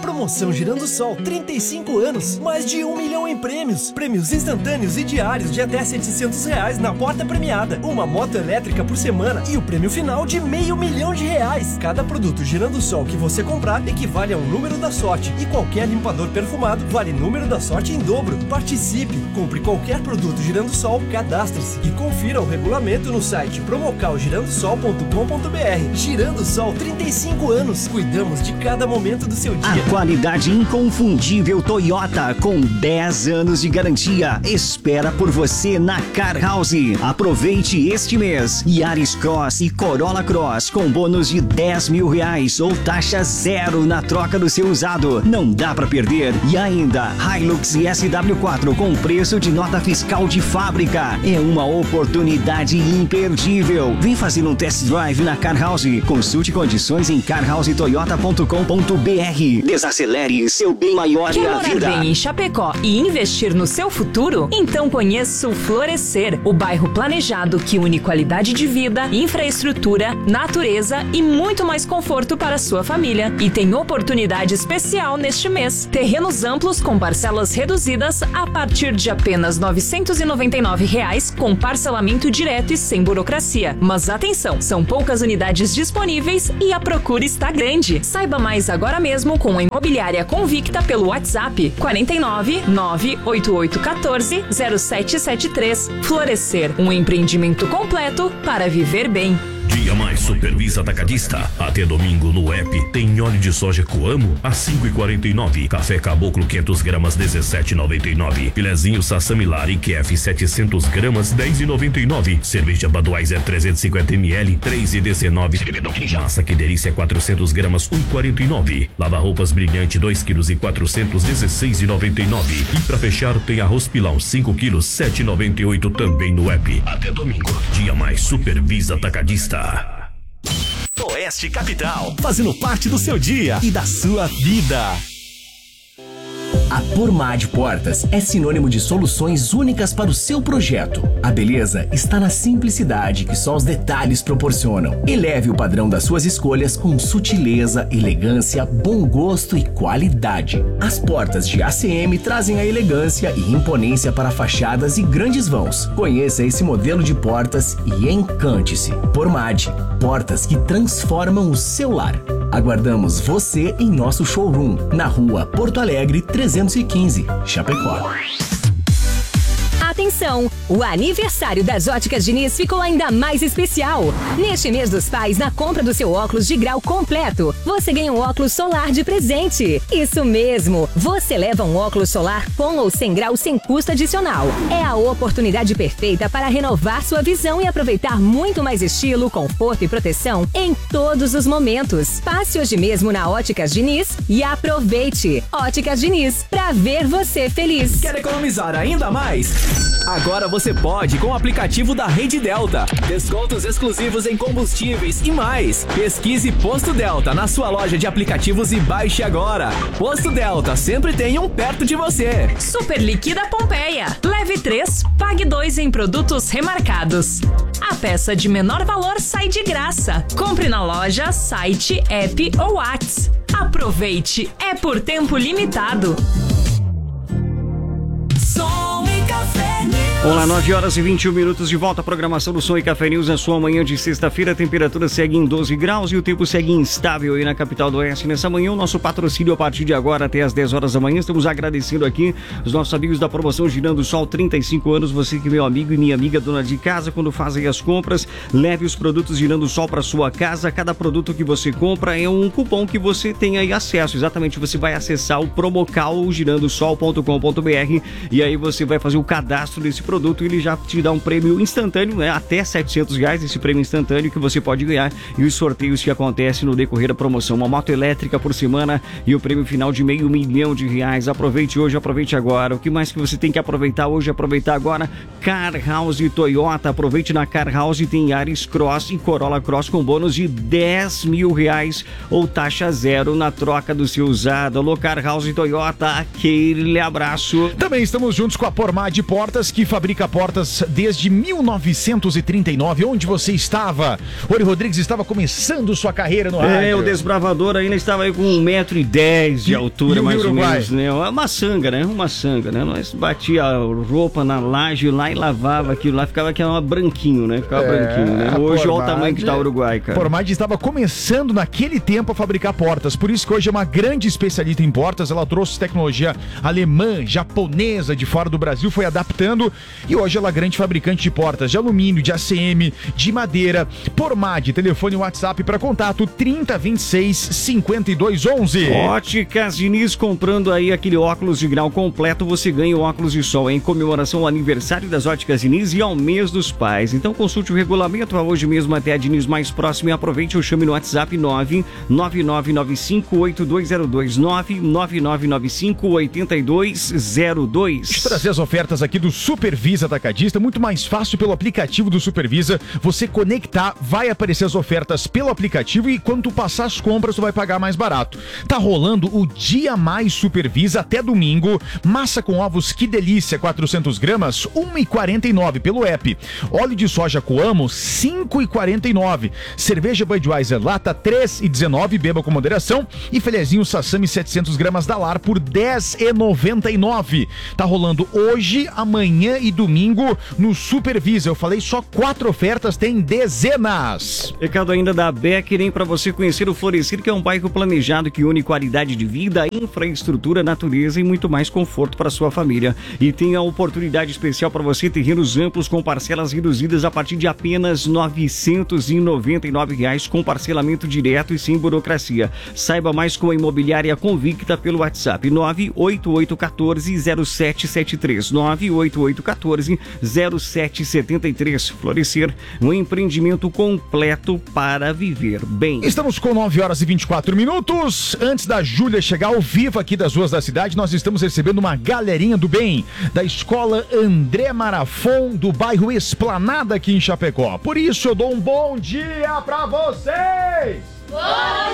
Promoção Girando Sol, trinta e cinco anos, mais de um milhão em prêmios. Prêmios instantâneos e diários de até setecentos reais na porta premiada. Uma moto elétrica por semana e o prêmio final de meio milhão de reais. Cada produto Girando Sol que você comprar equivale a um número da sorte. E qualquer limpador perfumado vale número da sorte em dobro. Participe, compre qualquer produto Girando Sol, cadastre-se e confira o regulamento no site promocal girando sol ponto com ponto b r. Girando Sol, trinta e cinco anos. Cuidamos de cada momento do seu dia. A qualidade inconfundível Toyota com dez anos de garantia espera por você na Car House. Aproveite este mês. Yaris Cross e Corolla Cross com bônus de dez mil reais ou taxa zero na troca do seu usado. Não dá pra perder. E ainda Hilux e S W quatro com preço de nota fiscal de fábrica. É uma oportunidade imperdível. Vem fazer um test drive na Car House. Consulte condições em car house toyota ponto com ponto b r. Desacelere seu bem maior Quer e a morar vida. bem em Chapecó e investir no seu futuro? Então conheça o Florescer, o bairro planejado que une qualidade de vida, infraestrutura, natureza e muito mais conforto para a sua família. E tem oportunidade especial neste mês. Terrenos amplos com parcelas reduzidas a partir de apenas novecentos e noventa e nove reais com parcelamento direto e sem burocracia. Mas atenção, são poucas unidades disponíveis e a procura está grande. Saiba mais agora mesmo com a Imobiliária Convicta pelo WhatsApp quarenta e nove, nove oito oito um quatro, zero sete sete três. Florescer, um empreendimento completo para viver bem. Dia Mais Supervisa Atacadista. Até domingo no app tem óleo de soja Coamo a cinco e quarenta e nove. Café Caboclo quinhentas gramas dezessete e noventa e nove. Filezinho Sassamilar e Q F setecentas gramas dez e noventa e nove. Cerveja Budweiser trezentos e cinquenta mililitros três e dezenove. Massa Que Delícia quatrocentas gramas um e quarenta e nove. Lava roupas Brilhante dois quilos e quatrocentos dezesseis e noventa e nove. E pra fechar tem arroz Pilão cinco quilos sete e noventa e oito também no app. Até domingo. Dia Mais Supervisa Atacadista. Oeste Capital, fazendo parte do seu dia e da sua vida. A Pormad Portas é sinônimo de soluções únicas para o seu projeto. A beleza está na simplicidade que só os detalhes proporcionam. Eleve o padrão das suas escolhas com sutileza, elegância, bom gosto e qualidade. As portas de A C M trazem a elegância e imponência para fachadas e grandes vãos. Conheça esse modelo de portas e encante-se. Pormad, portas que transformam o seu lar. Aguardamos você em nosso showroom, na rua Porto Alegre trezentos e quinze, Chapecó. Atenção! O aniversário das Óticas Diniz ficou ainda mais especial. Neste mês dos pais, na compra do seu óculos de grau completo, você ganha um óculos solar de presente. Isso mesmo! Você leva um óculos solar com ou sem grau sem custo adicional. É a oportunidade perfeita para renovar sua visão e aproveitar muito mais estilo, conforto e proteção em todos os momentos. Passe hoje mesmo na Óticas Diniz e aproveite! Óticas Diniz, pra ver você feliz. Quer economizar ainda mais? Agora você pode com o aplicativo da Rede Delta. Descontos exclusivos em combustíveis e mais. Pesquise Posto Delta na sua loja de aplicativos e baixe agora. Posto Delta, sempre tem um perto de você. Super Liquida Pompeia. Leve três, pague dois em produtos remarcados. A peça de menor valor sai de graça. Compre na loja, site, app ou WhatsApp. Aproveite, é por tempo limitado. Som e Café News. Olá, nove horas e vinte e um minutos de volta à programação do Som e Café News na sua manhã de sexta-feira. A temperatura segue em doze graus e o tempo segue instável aí na capital do Oeste. Nessa manhã, o nosso patrocínio a partir de agora até as dez horas da manhã. Estamos agradecendo aqui os nossos amigos da promoção Girando Sol, trinta e cinco anos. Você que é meu amigo e minha amiga dona de casa, quando fazem as compras, leve os produtos Girando Sol para sua casa. Cada produto que você compra é um cupom que você tem aí acesso. Exatamente, você vai acessar o promocal girando sol ponto com ponto b r e aí você vai fazer o cadastro desse produto e ele já te dá um prêmio instantâneo, né? Até setecentos reais esse prêmio instantâneo que você pode ganhar e os sorteios que acontecem no decorrer da promoção. Uma moto elétrica por semana e o prêmio final de meio milhão de reais. Aproveite hoje, aproveite agora. O que mais que você tem que aproveitar hoje, aproveitar agora? Car House Toyota. Aproveite na Car House, tem Yaris Cross e Corolla Cross com bônus de dez mil reais ou taxa zero na troca do seu usado. Alô, Car House Toyota, aquele abraço. Também estamos juntos com a Pormad Portas, que faz fabrica portas desde mil novecentos e trinta e nove. Onde você estava? Ori Rodrigues estava começando sua carreira no rádio. É, o desbravador ainda estava aí com um metro e dez de altura, e mais ou Uruguai? menos, né? Uma sanga, né? Uma sanga, né? Nós batia a roupa na laje lá e lavava aquilo lá, ficava aquela branquinho, né? Ficava É, branquinho, né? a Hoje olha o Pormade- tamanho que tá o Uruguai, cara. Pormade estava começando naquele tempo a fabricar portas, por isso que hoje é uma grande especialista em portas. Ela trouxe tecnologia alemã, japonesa de fora do Brasil, foi adaptando e hoje ela é grande fabricante de portas de alumínio, de A C M, de madeira. Pormade, telefone e WhatsApp para contato trinta, vinte e seis, cinquenta e dois, onze. Óticas Diniz, comprando aí aquele óculos de grau completo, você ganha o óculos de sol em comemoração ao aniversário das Óticas Diniz e ao mês dos pais. Então consulte o regulamento hoje mesmo até a Diniz mais próxima e aproveite ou chame no WhatsApp nove nove nove nove cinco oito dois zero dois, nove nove nove nove cinco oito dois zero dois. Deixa eu trazer as ofertas aqui do Supervisa Atacadista, muito mais fácil pelo aplicativo do Supervisa. Você conectar, vai aparecer as ofertas pelo aplicativo e quando tu passar as compras, tu vai pagar mais barato. Tá rolando o Dia Mais Supervisa até domingo. Massa com ovos, que delícia, quatrocentas gramas, um real e quarenta e nove pelo app. Óleo de soja Coamo, cinco reais e quarenta e nove. Cerveja Budweiser Lata, três reais e dezenove, beba com moderação. E filezinho Sassami setecentas gramas da Lar por dez reais e noventa e nove. Tá rolando hoje, amanhã e domingo no Supervisa. Eu falei só quatro ofertas, tem dezenas. Recado ainda da Becker, hein, para você conhecer o Florescer, que é um bairro planejado que une qualidade de vida, infraestrutura, natureza e muito mais conforto para sua família. E tem a oportunidade especial para você, terrenos amplos com parcelas reduzidas a partir de apenas novecentos e noventa e nove reais, com parcelamento direto e sem burocracia. Saiba mais com a Imobiliária Convicta pelo WhatsApp nove oito oito um quatro zero sete sete três, nove oito oito um quatro zero sete sete três. Florescer, um empreendimento completo para viver bem. Estamos com nove horas e vinte e quatro minutos. Antes da Júlia chegar ao vivo aqui das ruas da cidade, nós estamos recebendo uma galerinha do bem da Escola André Marafon, do bairro Esplanada aqui em Chapecó. Por isso eu dou um bom dia pra vocês! Bom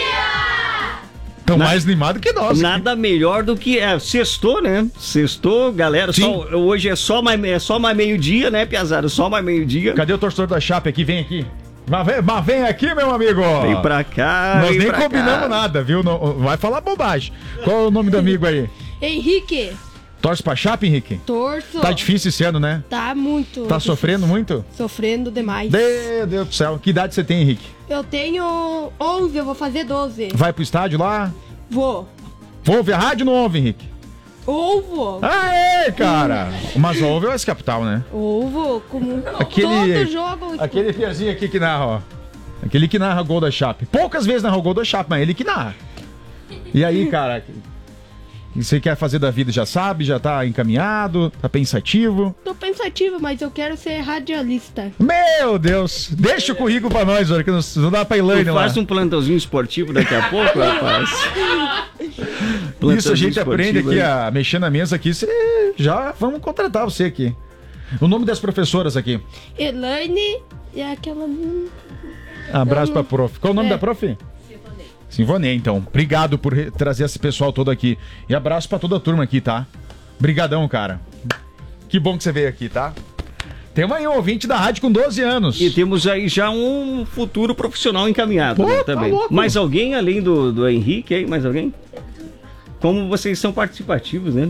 dia! Estão mais animados que nós. Nada aqui. Melhor do que é, sextou, né? Sextou, galera. Só, hoje é só mais, é só mais meio-dia, né, Piazada? Só mais meio-dia. Cadê o torcedor da Chape aqui? Vem aqui. Mas vem, mas vem aqui, meu amigo. Vem pra cá. Nós vem nem pra combinamos cá. nada, viu? Não, vai falar bobagem. Qual é o nome do amigo aí? Henrique. Torce pra Chape, Henrique? Torço. Tá difícil esse ano, né? Tá muito. Tá difícil. sofrendo muito? Sofrendo demais. Meu Deus do céu. Que idade você tem, Henrique? Eu tenho onze, eu vou fazer doze. Vai pro estádio lá? Vou. Vou ouvir a rádio ou não ouve, Henrique? Ovo. Aê, cara! Mas ouve o S Capital, né? Ovo, como Aquele, todo jogo. Aquele fiazinho aqui que narra, ó. Aquele que narra gol da Chape. Poucas vezes narrou gol da Chape, mas ele que narra. E aí, cara, o que você quer fazer da vida? Já sabe? Já tá encaminhado? Tá pensativo? Tô pensativo, mas eu quero ser radialista. Meu Deus! Deixa o currículo pra nós, olha, que não, não dá pra ir lá. Faz um plantãozinho esportivo daqui a pouco, rapaz. Isso a gente aprende aqui a mexer na mesa aqui. Cê, já vamos contratar você aqui. O nome das professoras aqui? Elaine e aquela... Abraço pra prof. Qual o nome É. da prof? Sinfonia, então. Obrigado por re- trazer esse pessoal todo aqui. E abraço pra toda a turma aqui, tá? Brigadão, cara. Que bom que você veio aqui, tá? Temos aí um ouvinte da rádio com doze anos. E temos aí já um futuro profissional encaminhado, Pô, né, tá também. louco. Mais alguém além do, do Henrique aí? Mais alguém? Como vocês são participativos, né?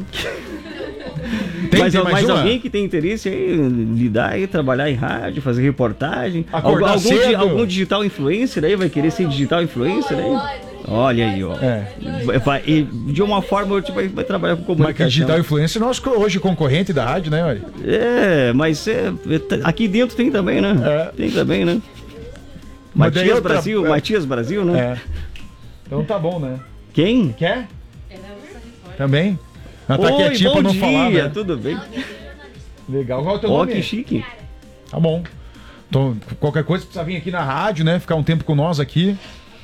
Tem, mais tem mais, mais uma? alguém que tem interesse aí em lidar aí, trabalhar em rádio, fazer reportagem? Acordar algum, cedo. di- algum digital influencer aí vai querer ser digital influencer aí? Olha aí, ó. É. Vai- e de uma forma tipo, vai, vai trabalhar com Mas que comunicação. digital influencer, nós co- hoje concorrente da rádio, né, olha? É, mas é, é, aqui dentro tem também, né? É. Tem também, né? Mas daí Matias outra- Brasil, é. Matias Brasil, né? É. Então tá bom, né? Quem? Quer? Também? Ela tá Oi, quietinha bom pra não dia, falar, né? tudo bem? Legal. Qual é o teu Ó, nome? que chique. Tá bom. Então, qualquer coisa precisa vir aqui na rádio, né? Ficar um tempo com nós aqui.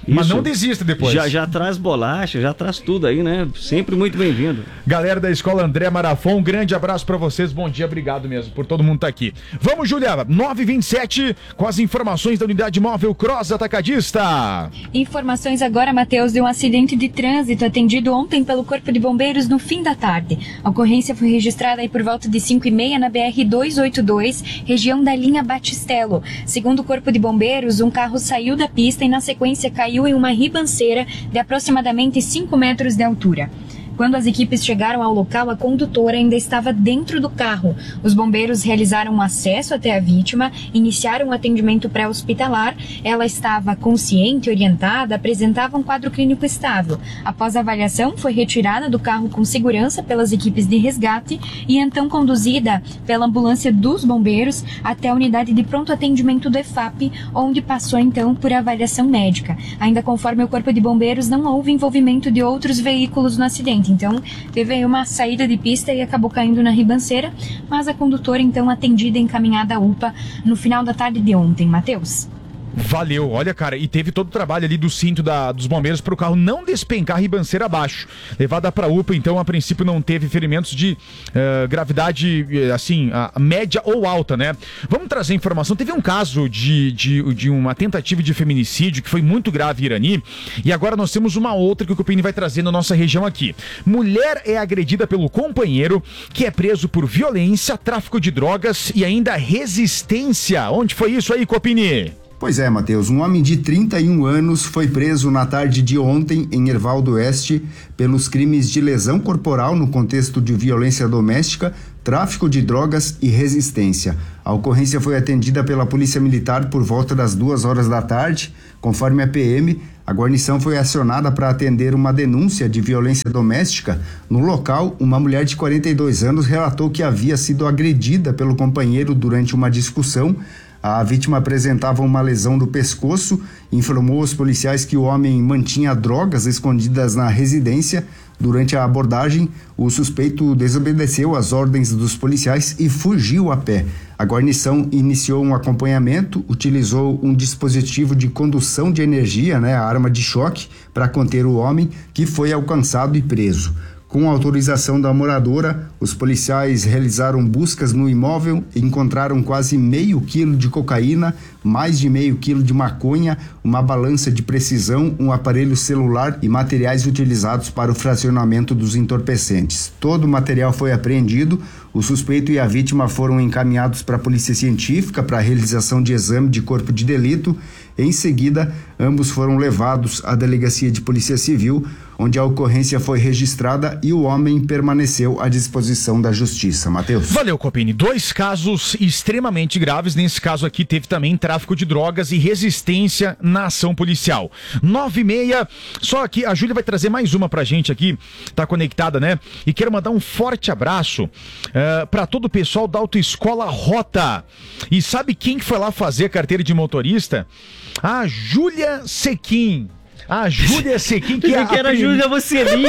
Mas Isso. não desista depois. Já, já traz bolacha, já traz tudo aí, né? Sempre muito bem-vindo. Galera da Escola André Marafon, um grande abraço pra vocês, bom dia, obrigado mesmo por todo mundo estar aqui. Vamos, Júlia, nove e vinte e sete, com as informações da Unidade Móvel Cross Atacadista. Informações agora, Matheus, de um acidente de trânsito atendido ontem pelo Corpo de Bombeiros no fim da tarde. A ocorrência foi registrada aí por volta de cinco e meia na B R duzentos e oitenta e dois, região da linha Batistelo. Segundo o Corpo de Bombeiros, um carro saiu da pista e na sequência caiu em uma ribanceira de aproximadamente cinco metros de altura. Quando as equipes chegaram ao local, a condutora ainda estava dentro do carro. Os bombeiros realizaram um acesso até a vítima, iniciaram um atendimento pré-hospitalar. Ela estava consciente, orientada, apresentava um quadro clínico estável. Após a avaliação, foi retirada do carro com segurança pelas equipes de resgate e então conduzida pela ambulância dos bombeiros até a unidade de pronto atendimento do E F A P, onde passou então por avaliação médica. Ainda conforme o Corpo de Bombeiros, não houve envolvimento de outros veículos no acidente. Então, teve aí uma saída de pista e acabou caindo na ribanceira, mas a condutora, então, atendida e encaminhada à U P A no final da tarde de ontem. Matheus? Valeu, olha, cara, e teve todo o trabalho ali do cinto da, dos bombeiros para o carro não despencar a ribanceira abaixo. Levada para a U P A, então, a princípio não teve ferimentos de uh, gravidade, assim, uh, média ou alta, né? Vamos trazer informação. Teve um caso de, de, de uma tentativa de feminicídio que foi muito grave em Irani, e agora nós temos uma outra que o Copini vai trazer na nossa região aqui. Mulher é agredida pelo companheiro, que é preso por violência, tráfico de drogas e ainda resistência. Onde foi isso aí, Copini? Pois é, Matheus, um homem de trinta e um anos foi preso na tarde de ontem em Erval do Oeste pelos crimes de lesão corporal no contexto de violência doméstica, tráfico de drogas e resistência. A ocorrência foi atendida pela Polícia Militar por volta das duas horas da tarde. Conforme a P M, a guarnição foi acionada para atender uma denúncia de violência doméstica. No local, uma mulher de quarenta e dois anos relatou que havia sido agredida pelo companheiro durante uma discussão. A vítima apresentava uma lesão no pescoço, informou aos policiais que o homem mantinha drogas escondidas na residência. Durante a abordagem, o suspeito desobedeceu às ordens dos policiais e fugiu a pé. A guarnição iniciou um acompanhamento, utilizou um dispositivo de condução de energia, né, a arma de choque, para conter o homem, que foi alcançado e preso. Com autorização da moradora, os policiais realizaram buscas no imóvel e encontraram quase meio quilo de cocaína, mais de meio quilo de maconha, uma balança de precisão, um aparelho celular e materiais utilizados para o fracionamento dos entorpecentes. Todo o material foi apreendido. O suspeito e a vítima foram encaminhados para a Polícia Científica para a realização de exame de corpo de delito. Em seguida, ambos foram levados à Delegacia de Polícia Civil, onde a ocorrência foi registrada e o homem permaneceu à disposição da Justiça. Matheus. Valeu, Copini. Dois casos extremamente graves. Nesse caso aqui teve também tráfico de drogas e resistência na ação policial. Nove e meia, só que a Júlia vai trazer mais uma pra gente aqui, tá conectada, né? E quero mandar um forte abraço uh, para todo o pessoal da Autoescola Rota. E sabe quem que foi lá fazer a carteira de motorista? A Júlia Sequim. A Júlia Sequim, que, é que era a Júlia Vocelin.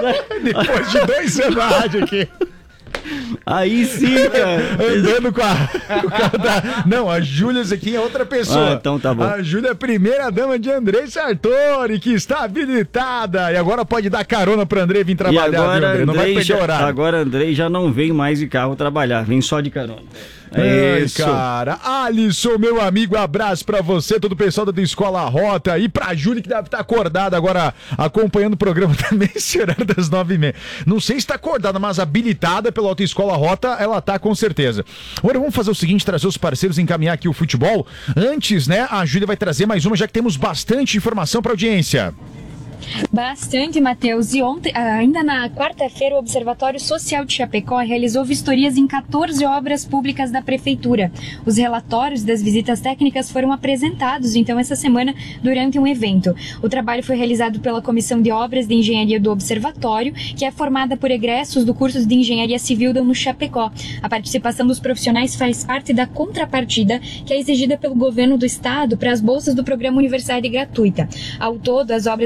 Depois de dois anos na rádio aqui. Aí sim, cara. Andando com a, com o carro da... Não, a Júlia Sequim é outra pessoa. Ah, então tá bom. A Júlia é a primeira dama de Andrei Sartori, que está habilitada. E agora pode dar carona pro Andrei vir trabalhar, e agora, viu, Andrei? Não vai perder já, horário. Agora Andrei já não vem mais de carro trabalhar, vem só de carona. É isso. Cara, Alisson, meu amigo, abraço pra você, todo o pessoal da Escola Rota, e pra Júlia que deve estar acordada agora acompanhando o programa também, esse horário das nove e meia. Não sei se tá acordada, mas habilitada pela Autoescola Rota, ela tá com certeza. Agora vamos fazer o seguinte, trazer os parceiros e encaminhar aqui o futebol. Antes, né, a Júlia vai trazer mais uma, já que temos bastante informação pra audiência. Bastante, Matheus. E ontem, ainda na quarta-feira, o Observatório Social de Chapecó realizou vistorias em quatorze obras públicas da Prefeitura. Os relatórios das visitas técnicas foram apresentados, então, essa semana, durante um evento. O trabalho foi realizado pela Comissão de Obras de Engenharia do Observatório, que é formada por egressos do curso de Engenharia Civil da U N Chapecó. A participação dos profissionais faz parte da contrapartida que é exigida pelo governo do estado para as bolsas do Programa Universidade Gratuita. Ao todo, as obras analisadas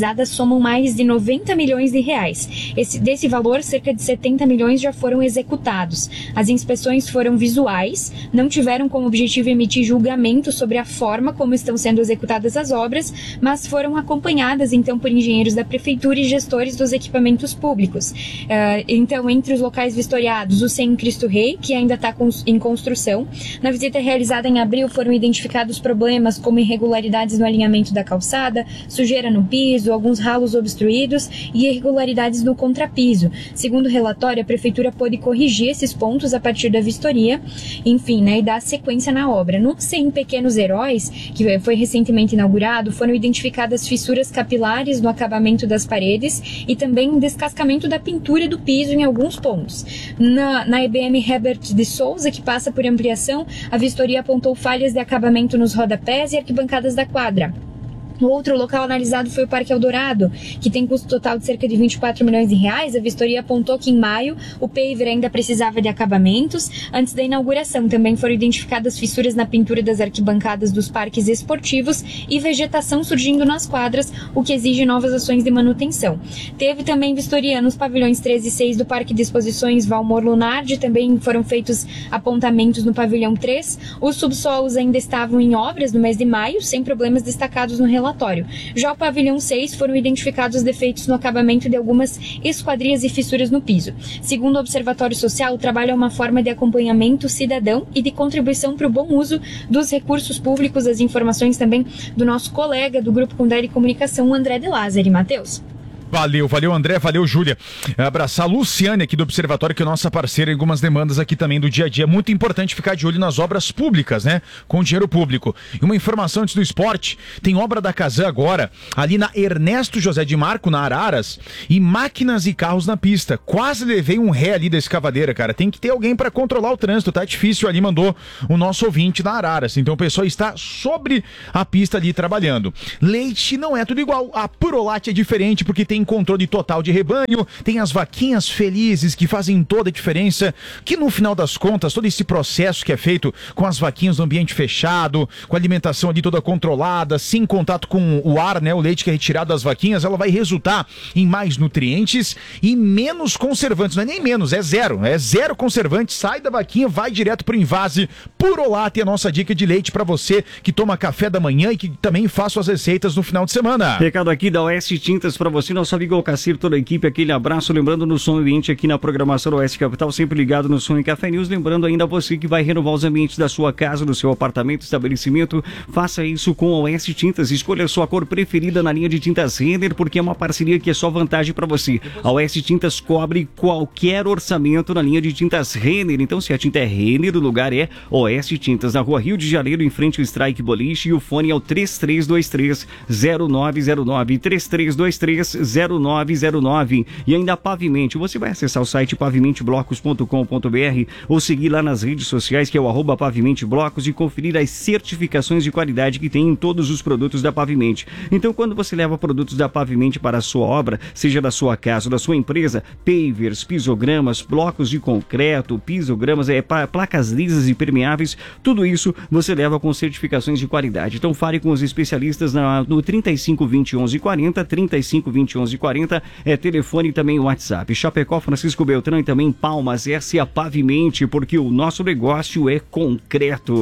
realizadas somam mais de noventa milhões de reais. Esse, desse valor, cerca de setenta milhões já foram executados. As inspeções foram visuais, não tiveram como objetivo emitir julgamento sobre a forma como estão sendo executadas as obras, mas foram acompanhadas então por engenheiros da prefeitura e gestores dos equipamentos públicos. Uh, então, entre os locais vistoriados, o Sem Cristo Rei, que ainda está em construção. Na visita realizada em abril foram identificados problemas como irregularidades no alinhamento da calçada, sujeira no piso, alguns ralos obstruídos e irregularidades no contrapiso. Segundo o relatório, a prefeitura pôde corrigir esses pontos a partir da vistoria, enfim, né, e dar sequência na obra. No C I M Pequenos Heróis, que foi recentemente inaugurado, foram identificadas fissuras capilares no acabamento das paredes e também descascamento da pintura do piso em alguns pontos. Na, na E B M Herbert de Souza, que passa por ampliação, a vistoria apontou falhas de acabamento nos rodapés e arquibancadas da quadra. O outro local analisado foi o Parque Eldorado, que tem custo total de cerca de vinte e quatro milhões de reais. A vistoria apontou que em maio o paver ainda precisava de acabamentos. Antes da inauguração também foram identificadas fissuras na pintura das arquibancadas dos parques esportivos e vegetação surgindo nas quadras, o que exige novas ações de manutenção. Teve também vistoria nos pavilhões treze e seis do Parque de Exposições Valmor Lunardi, também foram feitos apontamentos no pavilhão três. Os subsolos ainda estavam em obras no mês de maio, sem problemas destacados no relatório. Já o pavilhão seis foram identificados defeitos no acabamento de algumas esquadrias e fissuras no piso. Segundo o Observatório Social, o trabalho é uma forma de acompanhamento cidadão e de contribuição para o bom uso dos recursos públicos. As informações também do nosso colega do Grupo Condé de Comunicação, André de Lázari. Matheus. Valeu, valeu André, valeu Júlia. Abraçar a Luciane aqui do Observatório, que é nossa parceira em algumas demandas aqui também do dia a dia. É muito importante ficar de olho nas obras públicas, né? Com dinheiro público. E uma informação antes do esporte, tem obra da Casan agora, ali na Ernesto José de Marco, na Araras, e máquinas e carros na pista. Quase levei um ré ali da escavadeira, cara. Tem que ter alguém para controlar o trânsito, tá difícil ali, mandou o nosso ouvinte da Araras. Então o pessoal está sobre a pista ali trabalhando. Leite não é tudo igual. A Purolate é diferente porque tem controle total de rebanho, tem as vaquinhas felizes que fazem toda a diferença, que no final das contas, todo esse processo que é feito com as vaquinhas no ambiente fechado, com a alimentação ali toda controlada, sem contato com o ar, né, o leite que é retirado das vaquinhas, ela vai resultar em mais nutrientes e menos conservantes, não é nem menos, é zero, é zero conservante, sai da vaquinha, vai direto pro invase. Purolate é a nossa dica de leite para você que toma café da manhã e que também faz suas receitas no final de semana. Recado aqui da Oeste Tintas para você, nosso amigo Alcacir, toda a equipe, aquele abraço, lembrando no som ambiente aqui na programação do Oeste Capital, sempre ligado no Som e Café News, lembrando ainda você que vai renovar os ambientes da sua casa, do seu apartamento, estabelecimento, faça isso com a Oeste Tintas, escolha a sua cor preferida na linha de tintas Renner, porque é uma parceria que é só vantagem para você. A Oeste Tintas cobre qualquer orçamento na linha de tintas Renner, então se a tinta é Renner, o lugar é Oeste Tintas, na rua Rio de Janeiro, em frente ao Strike Boliche, e o fone é o três três dois três zero nove zero nove, três três dois três zero nove zero nove. E ainda Pavimente, você vai acessar o site pavimente blocos ponto com ponto br ou seguir lá nas redes sociais, que é o arroba Pavimente Blocos, e conferir as certificações de qualidade que tem em todos os produtos da Pavimente. Então, quando você leva produtos da Pavimente para a sua obra, seja da sua casa ou da sua empresa, pavers, pisogramas, blocos de concreto, pisogramas, é, placas lisas e permeáveis, tudo isso você leva com certificações de qualidade. Então, fale com os especialistas na, no trinta e cinco, vinte, onze, quarenta, trinta e cinco, vinte, onze, quarenta, é telefone e também WhatsApp. Chapecó, Francisco Beltrão e também Palmas, essa é a Pavimente, porque o nosso negócio é concreto.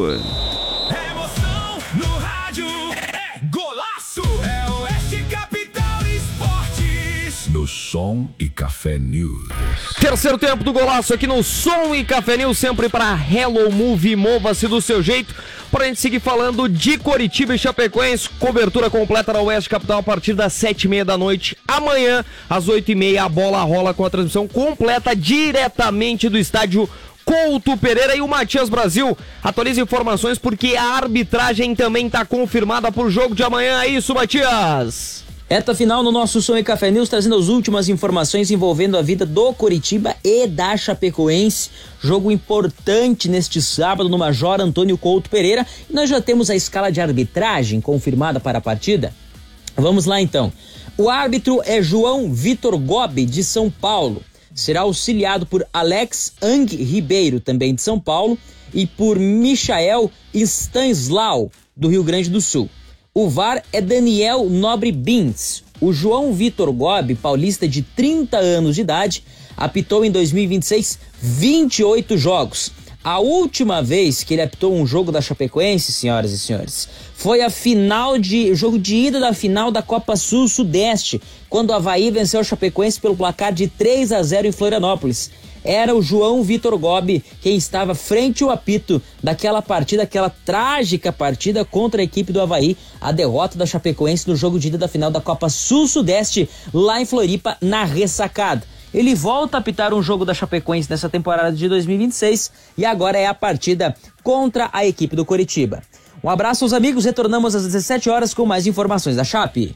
Emoção no rádio, é golaço, é Oeste Capital Esportes. No Som e Café News. Terceiro tempo do golaço aqui no Som e Café News, sempre para Hello Move, mova-se do seu jeito. Pra gente seguir falando de Coritiba e Chapecoense, cobertura completa na Oeste Capital a partir das sete e meia da noite. Amanhã, às oito e meia, a bola rola com a transmissão completa diretamente do estádio Couto Pereira. E o Matias Brasil atualiza informações porque a arbitragem também está confirmada para o jogo de amanhã. É isso, Matias! Reta final no nosso Som e Café News, trazendo as últimas informações envolvendo a vida do Coritiba e da Chapecoense. Jogo importante neste sábado no Major Antônio Couto Pereira. E nós já temos a escala de arbitragem confirmada para a partida. Vamos lá então. O árbitro é João Vitor Gobi, de São Paulo. Será auxiliado por Alex Ang Ribeiro, também de São Paulo, e por Michael Stanislau, do Rio Grande do Sul. O V A R é Daniel Nobre Bins. O João Vitor Gobi, paulista de trinta anos de idade, apitou em dois mil e vinte e seis vinte e oito jogos. A última vez que ele apitou um jogo da Chapecoense, senhoras e senhores, foi a final de jogo de ida da final da Copa Sul-Sudeste, quando o Avaí venceu o Chapecoense pelo placar de três a zero em Florianópolis. Era o João Vitor Gobi quem estava frente ao apito daquela partida, aquela trágica partida contra a equipe do Avaí, a derrota da Chapecoense no jogo de ida da final da Copa Sul-Sudeste, lá em Floripa, na ressacada. Ele volta a apitar um jogo da Chapecoense nessa temporada de dois mil e vinte e seis e agora é a partida contra a equipe do Coritiba. Um abraço aos amigos, retornamos às dezessete horas com mais informações da Chape.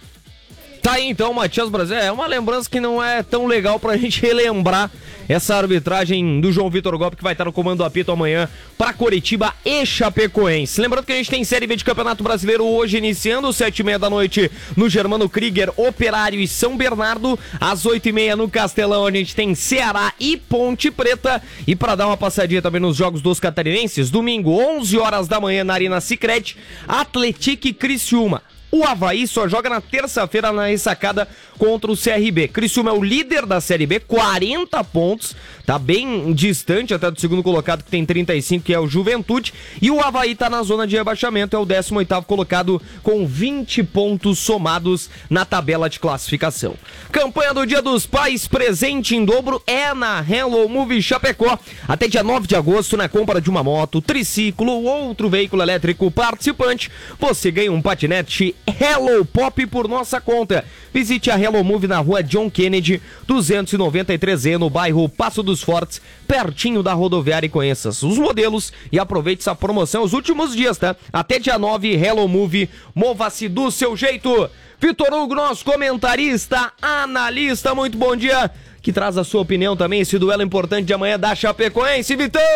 Tá aí então, Matias Brasil. É uma lembrança que não é tão legal pra gente relembrar essa arbitragem do João Vitor Gobi, que vai estar no comando do apito amanhã pra Coritiba e Chapecoense. Lembrando que a gente tem Série B de Campeonato Brasileiro hoje iniciando, sete e meia da noite no Germano Krieger, Operário e São Bernardo. Às oito e meia no Castelão a gente tem Ceará e Ponte Preta. E pra dar uma passadinha também nos jogos dos catarinenses, domingo, onze horas da manhã na Arena Sicredi, Atlético e Criciúma. O Avaí só joga na terça-feira na ressacada contra o C R B. Criciúma é o líder da Série B, quarenta pontos, tá bem distante até do segundo colocado, que tem trinta e cinco, que é o Juventude. E o Avaí tá na zona de rebaixamento, é o décimo oitavo colocado com vinte pontos somados na tabela de classificação. Campanha do Dia dos Pais, presente em dobro, é na Hello Move Chapecó. Até dia nove de agosto, na compra de uma moto, triciclo ou outro veículo elétrico participante, você ganha um patinete Hello Pop por nossa conta. Visite a Hello Move na rua John Kennedy, duzentos e noventa e três E, no bairro Passo dos Fortes, pertinho da rodoviária, e conheça os modelos e aproveite essa promoção os últimos dias, tá? Até dia nove, Hello Move, mova-se do seu jeito. Vitor Hugo, nosso comentarista, analista, muito bom dia, que traz a sua opinião também, esse duelo importante de amanhã da Chapecoense,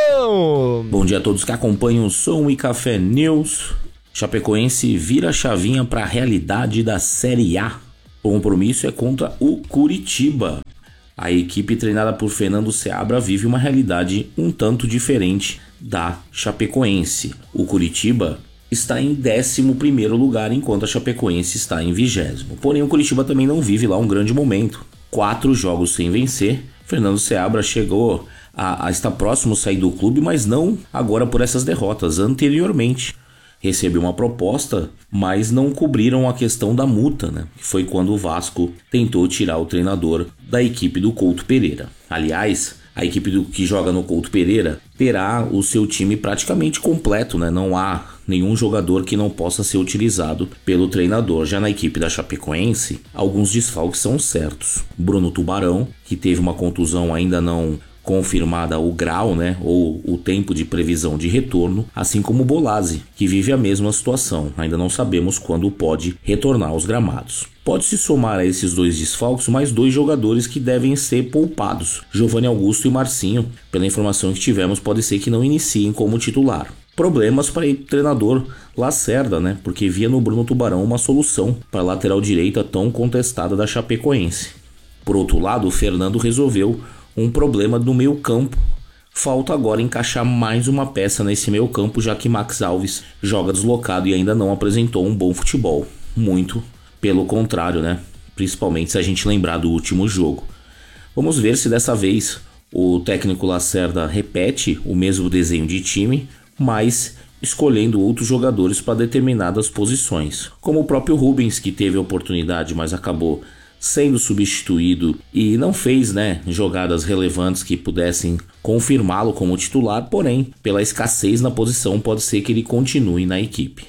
Vitão! Bom dia a todos que acompanham o Som e Café News. Chapecoense vira a chavinha para a realidade da Série A. O compromisso é contra o Curitiba. A equipe treinada por Fernando Seabra vive uma realidade um tanto diferente da Chapecoense. O Curitiba está em décimo primeiro lugar, enquanto a Chapecoense está em vigésimo. Porém, o Curitiba também não vive lá um grande momento. Quatro jogos sem vencer. Fernando Seabra chegou a, a estar próximo de sair do clube, mas não agora por essas derrotas. Anteriormente recebeu uma proposta, mas não cobriram a questão da multa, né? Que foi quando o Vasco tentou tirar o treinador da equipe do Couto Pereira. Aliás, a equipe do, que joga no Couto Pereira terá o seu time praticamente completo, né? Não há nenhum jogador que não possa ser utilizado pelo treinador. Já na equipe da Chapecoense, alguns desfalques são certos. Bruno Tubarão, que teve uma contusão ainda não confirmada o grau, né, ou o tempo de previsão de retorno, assim como o Bolazzi, que vive a mesma situação. Ainda não sabemos quando pode retornar aos gramados. Pode-se somar a esses dois desfalques mais dois jogadores que devem ser poupados, Giovanni Augusto e Marcinho. Pela informação que tivemos, pode ser que não iniciem como titular. Problemas para o treinador Lacerda, né, porque via no Bruno Tubarão uma solução para a lateral direita tão contestada da Chapecoense. Por outro lado, o Fernando resolveu um problema no meio campo. Falta agora encaixar mais uma peça nesse meio campo, já que Max Alves joga deslocado e ainda não apresentou um bom futebol. Muito pelo contrário, né? Principalmente se a gente lembrar do último jogo. Vamos ver se dessa vez o técnico Lacerda repete o mesmo desenho de time, mas escolhendo outros jogadores para determinadas posições. Como o próprio Rubens, que teve a oportunidade, mas acabou sendo substituído e não fez, né, jogadas relevantes que pudessem confirmá-lo como titular, porém, pela escassez na posição, pode ser que ele continue na equipe.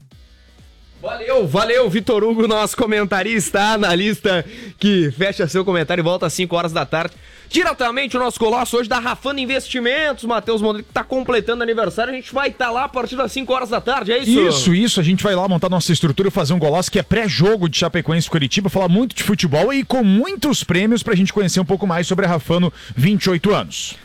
Valeu, valeu, Vitor Hugo, nosso comentarista, analista, que fecha seu comentário e volta às cinco horas da tarde. Diretamente o nosso colosso hoje da Rafana Investimentos, Matheus Mondrigo, que está completando aniversário. A gente vai estar tá lá a partir das cinco horas da tarde, é isso? Isso, isso. A gente vai lá montar nossa estrutura e fazer um golaço que é pré-jogo de Chapecoense e Curitiba, falar muito de futebol e com muitos prêmios pra gente conhecer um pouco mais sobre a Rafano vinte e oito anos.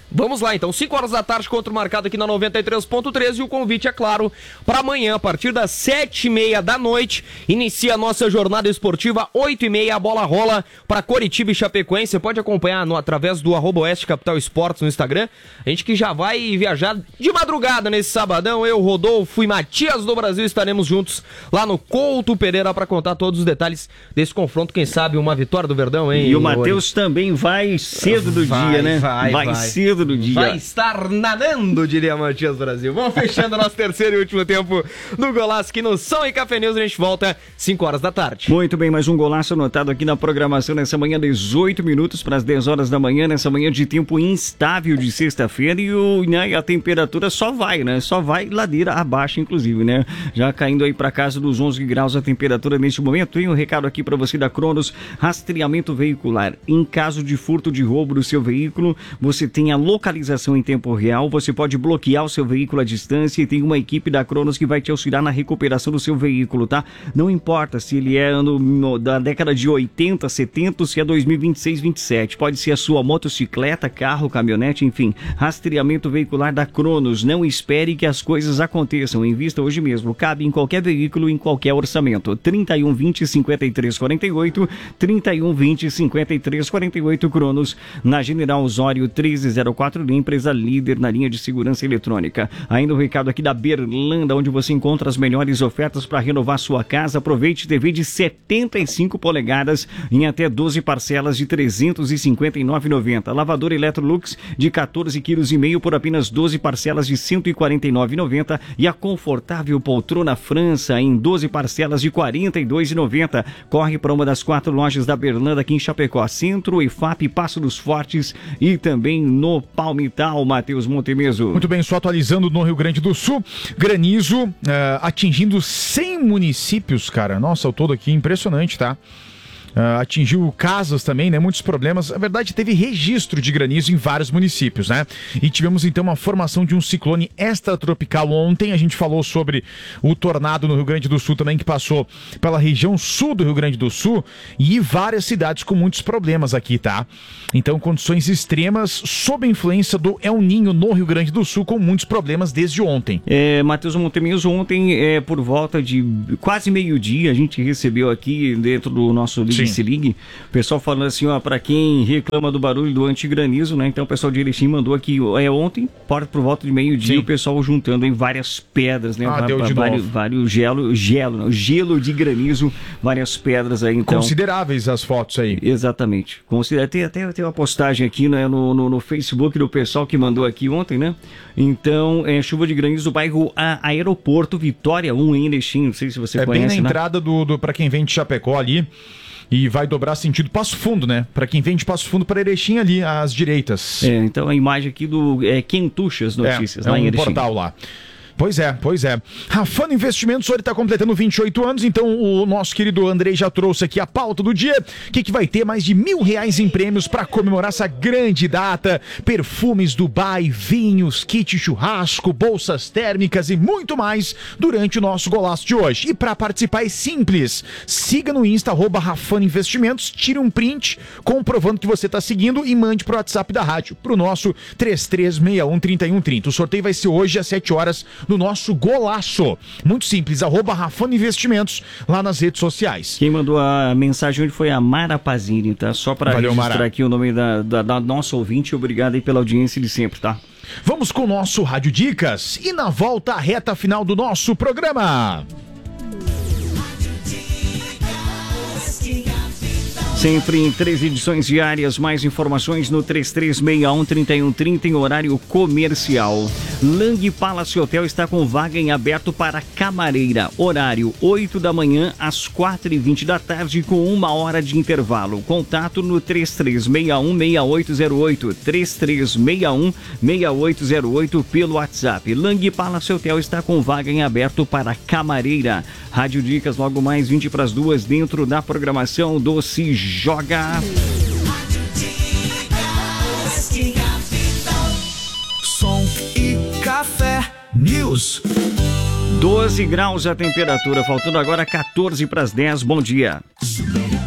Vamos lá, então. cinco horas da tarde, contra o marcado aqui na noventa e três ponto três. E o convite, é claro, para amanhã, a partir das sete e meia da noite, inicia a nossa jornada esportiva. oito e meia, a bola rola para Coritiba e Chapecoense. Você pode acompanhar no, através do arroba Oeste Capital Esportes no Instagram. A gente que já vai viajar de madrugada nesse sabadão. Eu, Rodolfo e Matias do Brasil estaremos juntos lá no Couto Pereira para contar todos os detalhes desse confronto. Quem sabe uma vitória do Verdão, hein? E o Matheus também vai cedo do vai, dia, né? Vai, vai. vai cedo do dia. Vai estar nadando, diria Matias Brasil. Vamos fechando nosso terceiro e último tempo do Golaço aqui no Som e Café News. A gente volta cinco horas da tarde. Muito bem, mais um golaço anotado aqui na programação nessa manhã, dezoito minutos para as dez horas da manhã, nessa manhã de tempo instável de sexta-feira, e, o, né, e a temperatura só vai, né? Só vai ladeira abaixo, inclusive, né? Já caindo aí para casa dos onze graus a temperatura neste momento. Tem um recado aqui para você da Cronos, rastreamento veicular. Em caso de furto de roubo do seu veículo, você tem a localização em tempo real, você pode bloquear o seu veículo à distância e tem uma equipe da Cronos que vai te auxiliar na recuperação do seu veículo, tá? Não importa se ele é no, no, da década de oitenta, setenta, se é dois mil e vinte e seis, vinte e sete, pode ser a sua motocicleta, carro, caminhonete, enfim, rastreamento veicular da Cronos. Não espere que as coisas aconteçam, invista hoje mesmo, cabe em qualquer veículo, em qualquer orçamento. trinta e um, vinte, cinquenta e três, quarenta e oito, trinta e um, vinte, cinquenta e três, quarenta e oito, Cronos, na General Osório treze zero quatro, empresa líder na linha de segurança eletrônica. Ainda um recado aqui da Berlanda, onde você encontra as melhores ofertas para renovar sua casa. Aproveite T V de setenta e cinco polegadas em até doze parcelas de trezentos e cinquenta e nove reais e noventa centavos. Lavador Electrolux de quatorze quilos e meio por apenas doze parcelas de cento e quarenta e nove reais e noventa centavos. E a confortável poltrona França em doze parcelas de quarenta e dois reais e noventa centavos. Corre para uma das quatro lojas da Berlanda aqui em Chapecó, Centro, E F A P, Passo dos Fortes e também no Palmital. Matheus Montemeso. Muito bem, só atualizando no Rio Grande do Sul, granizo uh, atingindo cem municípios, cara. Nossa, o todo aqui impressionante, tá? Uh, atingiu casas também, né? Muitos problemas. Na verdade, teve registro de granizo em vários municípios, né? E tivemos então uma formação de um ciclone extratropical ontem. A gente falou sobre o tornado no Rio Grande do Sul também, que passou pela região sul do Rio Grande do Sul e várias cidades com muitos problemas aqui, tá? Então, condições extremas sob a influência do El Ninho no Rio Grande do Sul, com muitos problemas desde ontem. É, Matheus Montemeso, ontem, é, por volta de quase meio-dia, a gente recebeu aqui dentro do nosso Se Ligue, o pessoal falando assim, ó, pra quem reclama do barulho do antigranizo, né? Então o pessoal de Erechim mandou aqui, é ontem, por, por volta de meio-dia, o pessoal juntando em várias pedras, né? Ah, deu de vários, novo. vários gelo, gelo, não, gelo de granizo, várias pedras aí, então. Consideráveis as fotos aí. Exatamente. Considera, tem até tem uma postagem aqui, né, no, no, no Facebook do pessoal que mandou aqui ontem, né? Então, é chuva de granizo, bairro a, Aeroporto Vitória um em Erechim, não sei se você é conhece, bem na né? entrada do, do para quem vem de Chapecó ali. E vai dobrar sentido Passo Fundo, né? Para quem vem de Passo Fundo para Erechim ali, às direitas. É, então a imagem aqui do é, Quentuchas Notícias, é, lá é um em Erechim. portal lá. Pois é, pois é. Rafano Investimentos, ele está completando vinte e oito anos, então o nosso querido Andrei já trouxe aqui a pauta do dia, que, que vai ter mais de mil reais em prêmios para comemorar essa grande data. Perfumes Dubai, vinhos, kit churrasco, bolsas térmicas e muito mais durante o nosso golaço de hoje. E para participar é simples, siga no Insta, arroba Rafano Investimentos, tire um print comprovando que você está seguindo e mande pro WhatsApp da rádio, pro nosso três três seis um, três um três zero. O sorteio vai ser hoje às sete horas no nosso golaço. Muito simples, arroba Rafano Investimentos lá nas redes sociais. Quem mandou a mensagem hoje foi a Mara Pazini, tá? Só para registrar Mara. Aqui o nome da, da, da nossa ouvinte. Obrigado aí pela audiência de sempre, tá? Vamos com o nosso Rádio Dicas e na volta a reta final do nosso programa. Sempre em três edições diárias, mais informações no três três seis um, três um três zero em horário comercial. Lang Palace Hotel está com vaga em aberto para camareira. Horário oito da manhã às quatro e vinte da tarde com uma hora de intervalo. Contato no três três seis um, seis oito zero oito, três três seis um, seis oito zero oito pelo WhatsApp. Lang Palace Hotel está com vaga em aberto para camareira. Rádio Dicas logo mais vinte para as duas dentro da programação do Se Joga. Som e Café News. doze graus a temperatura, faltando agora quatorze para as dez. Bom dia.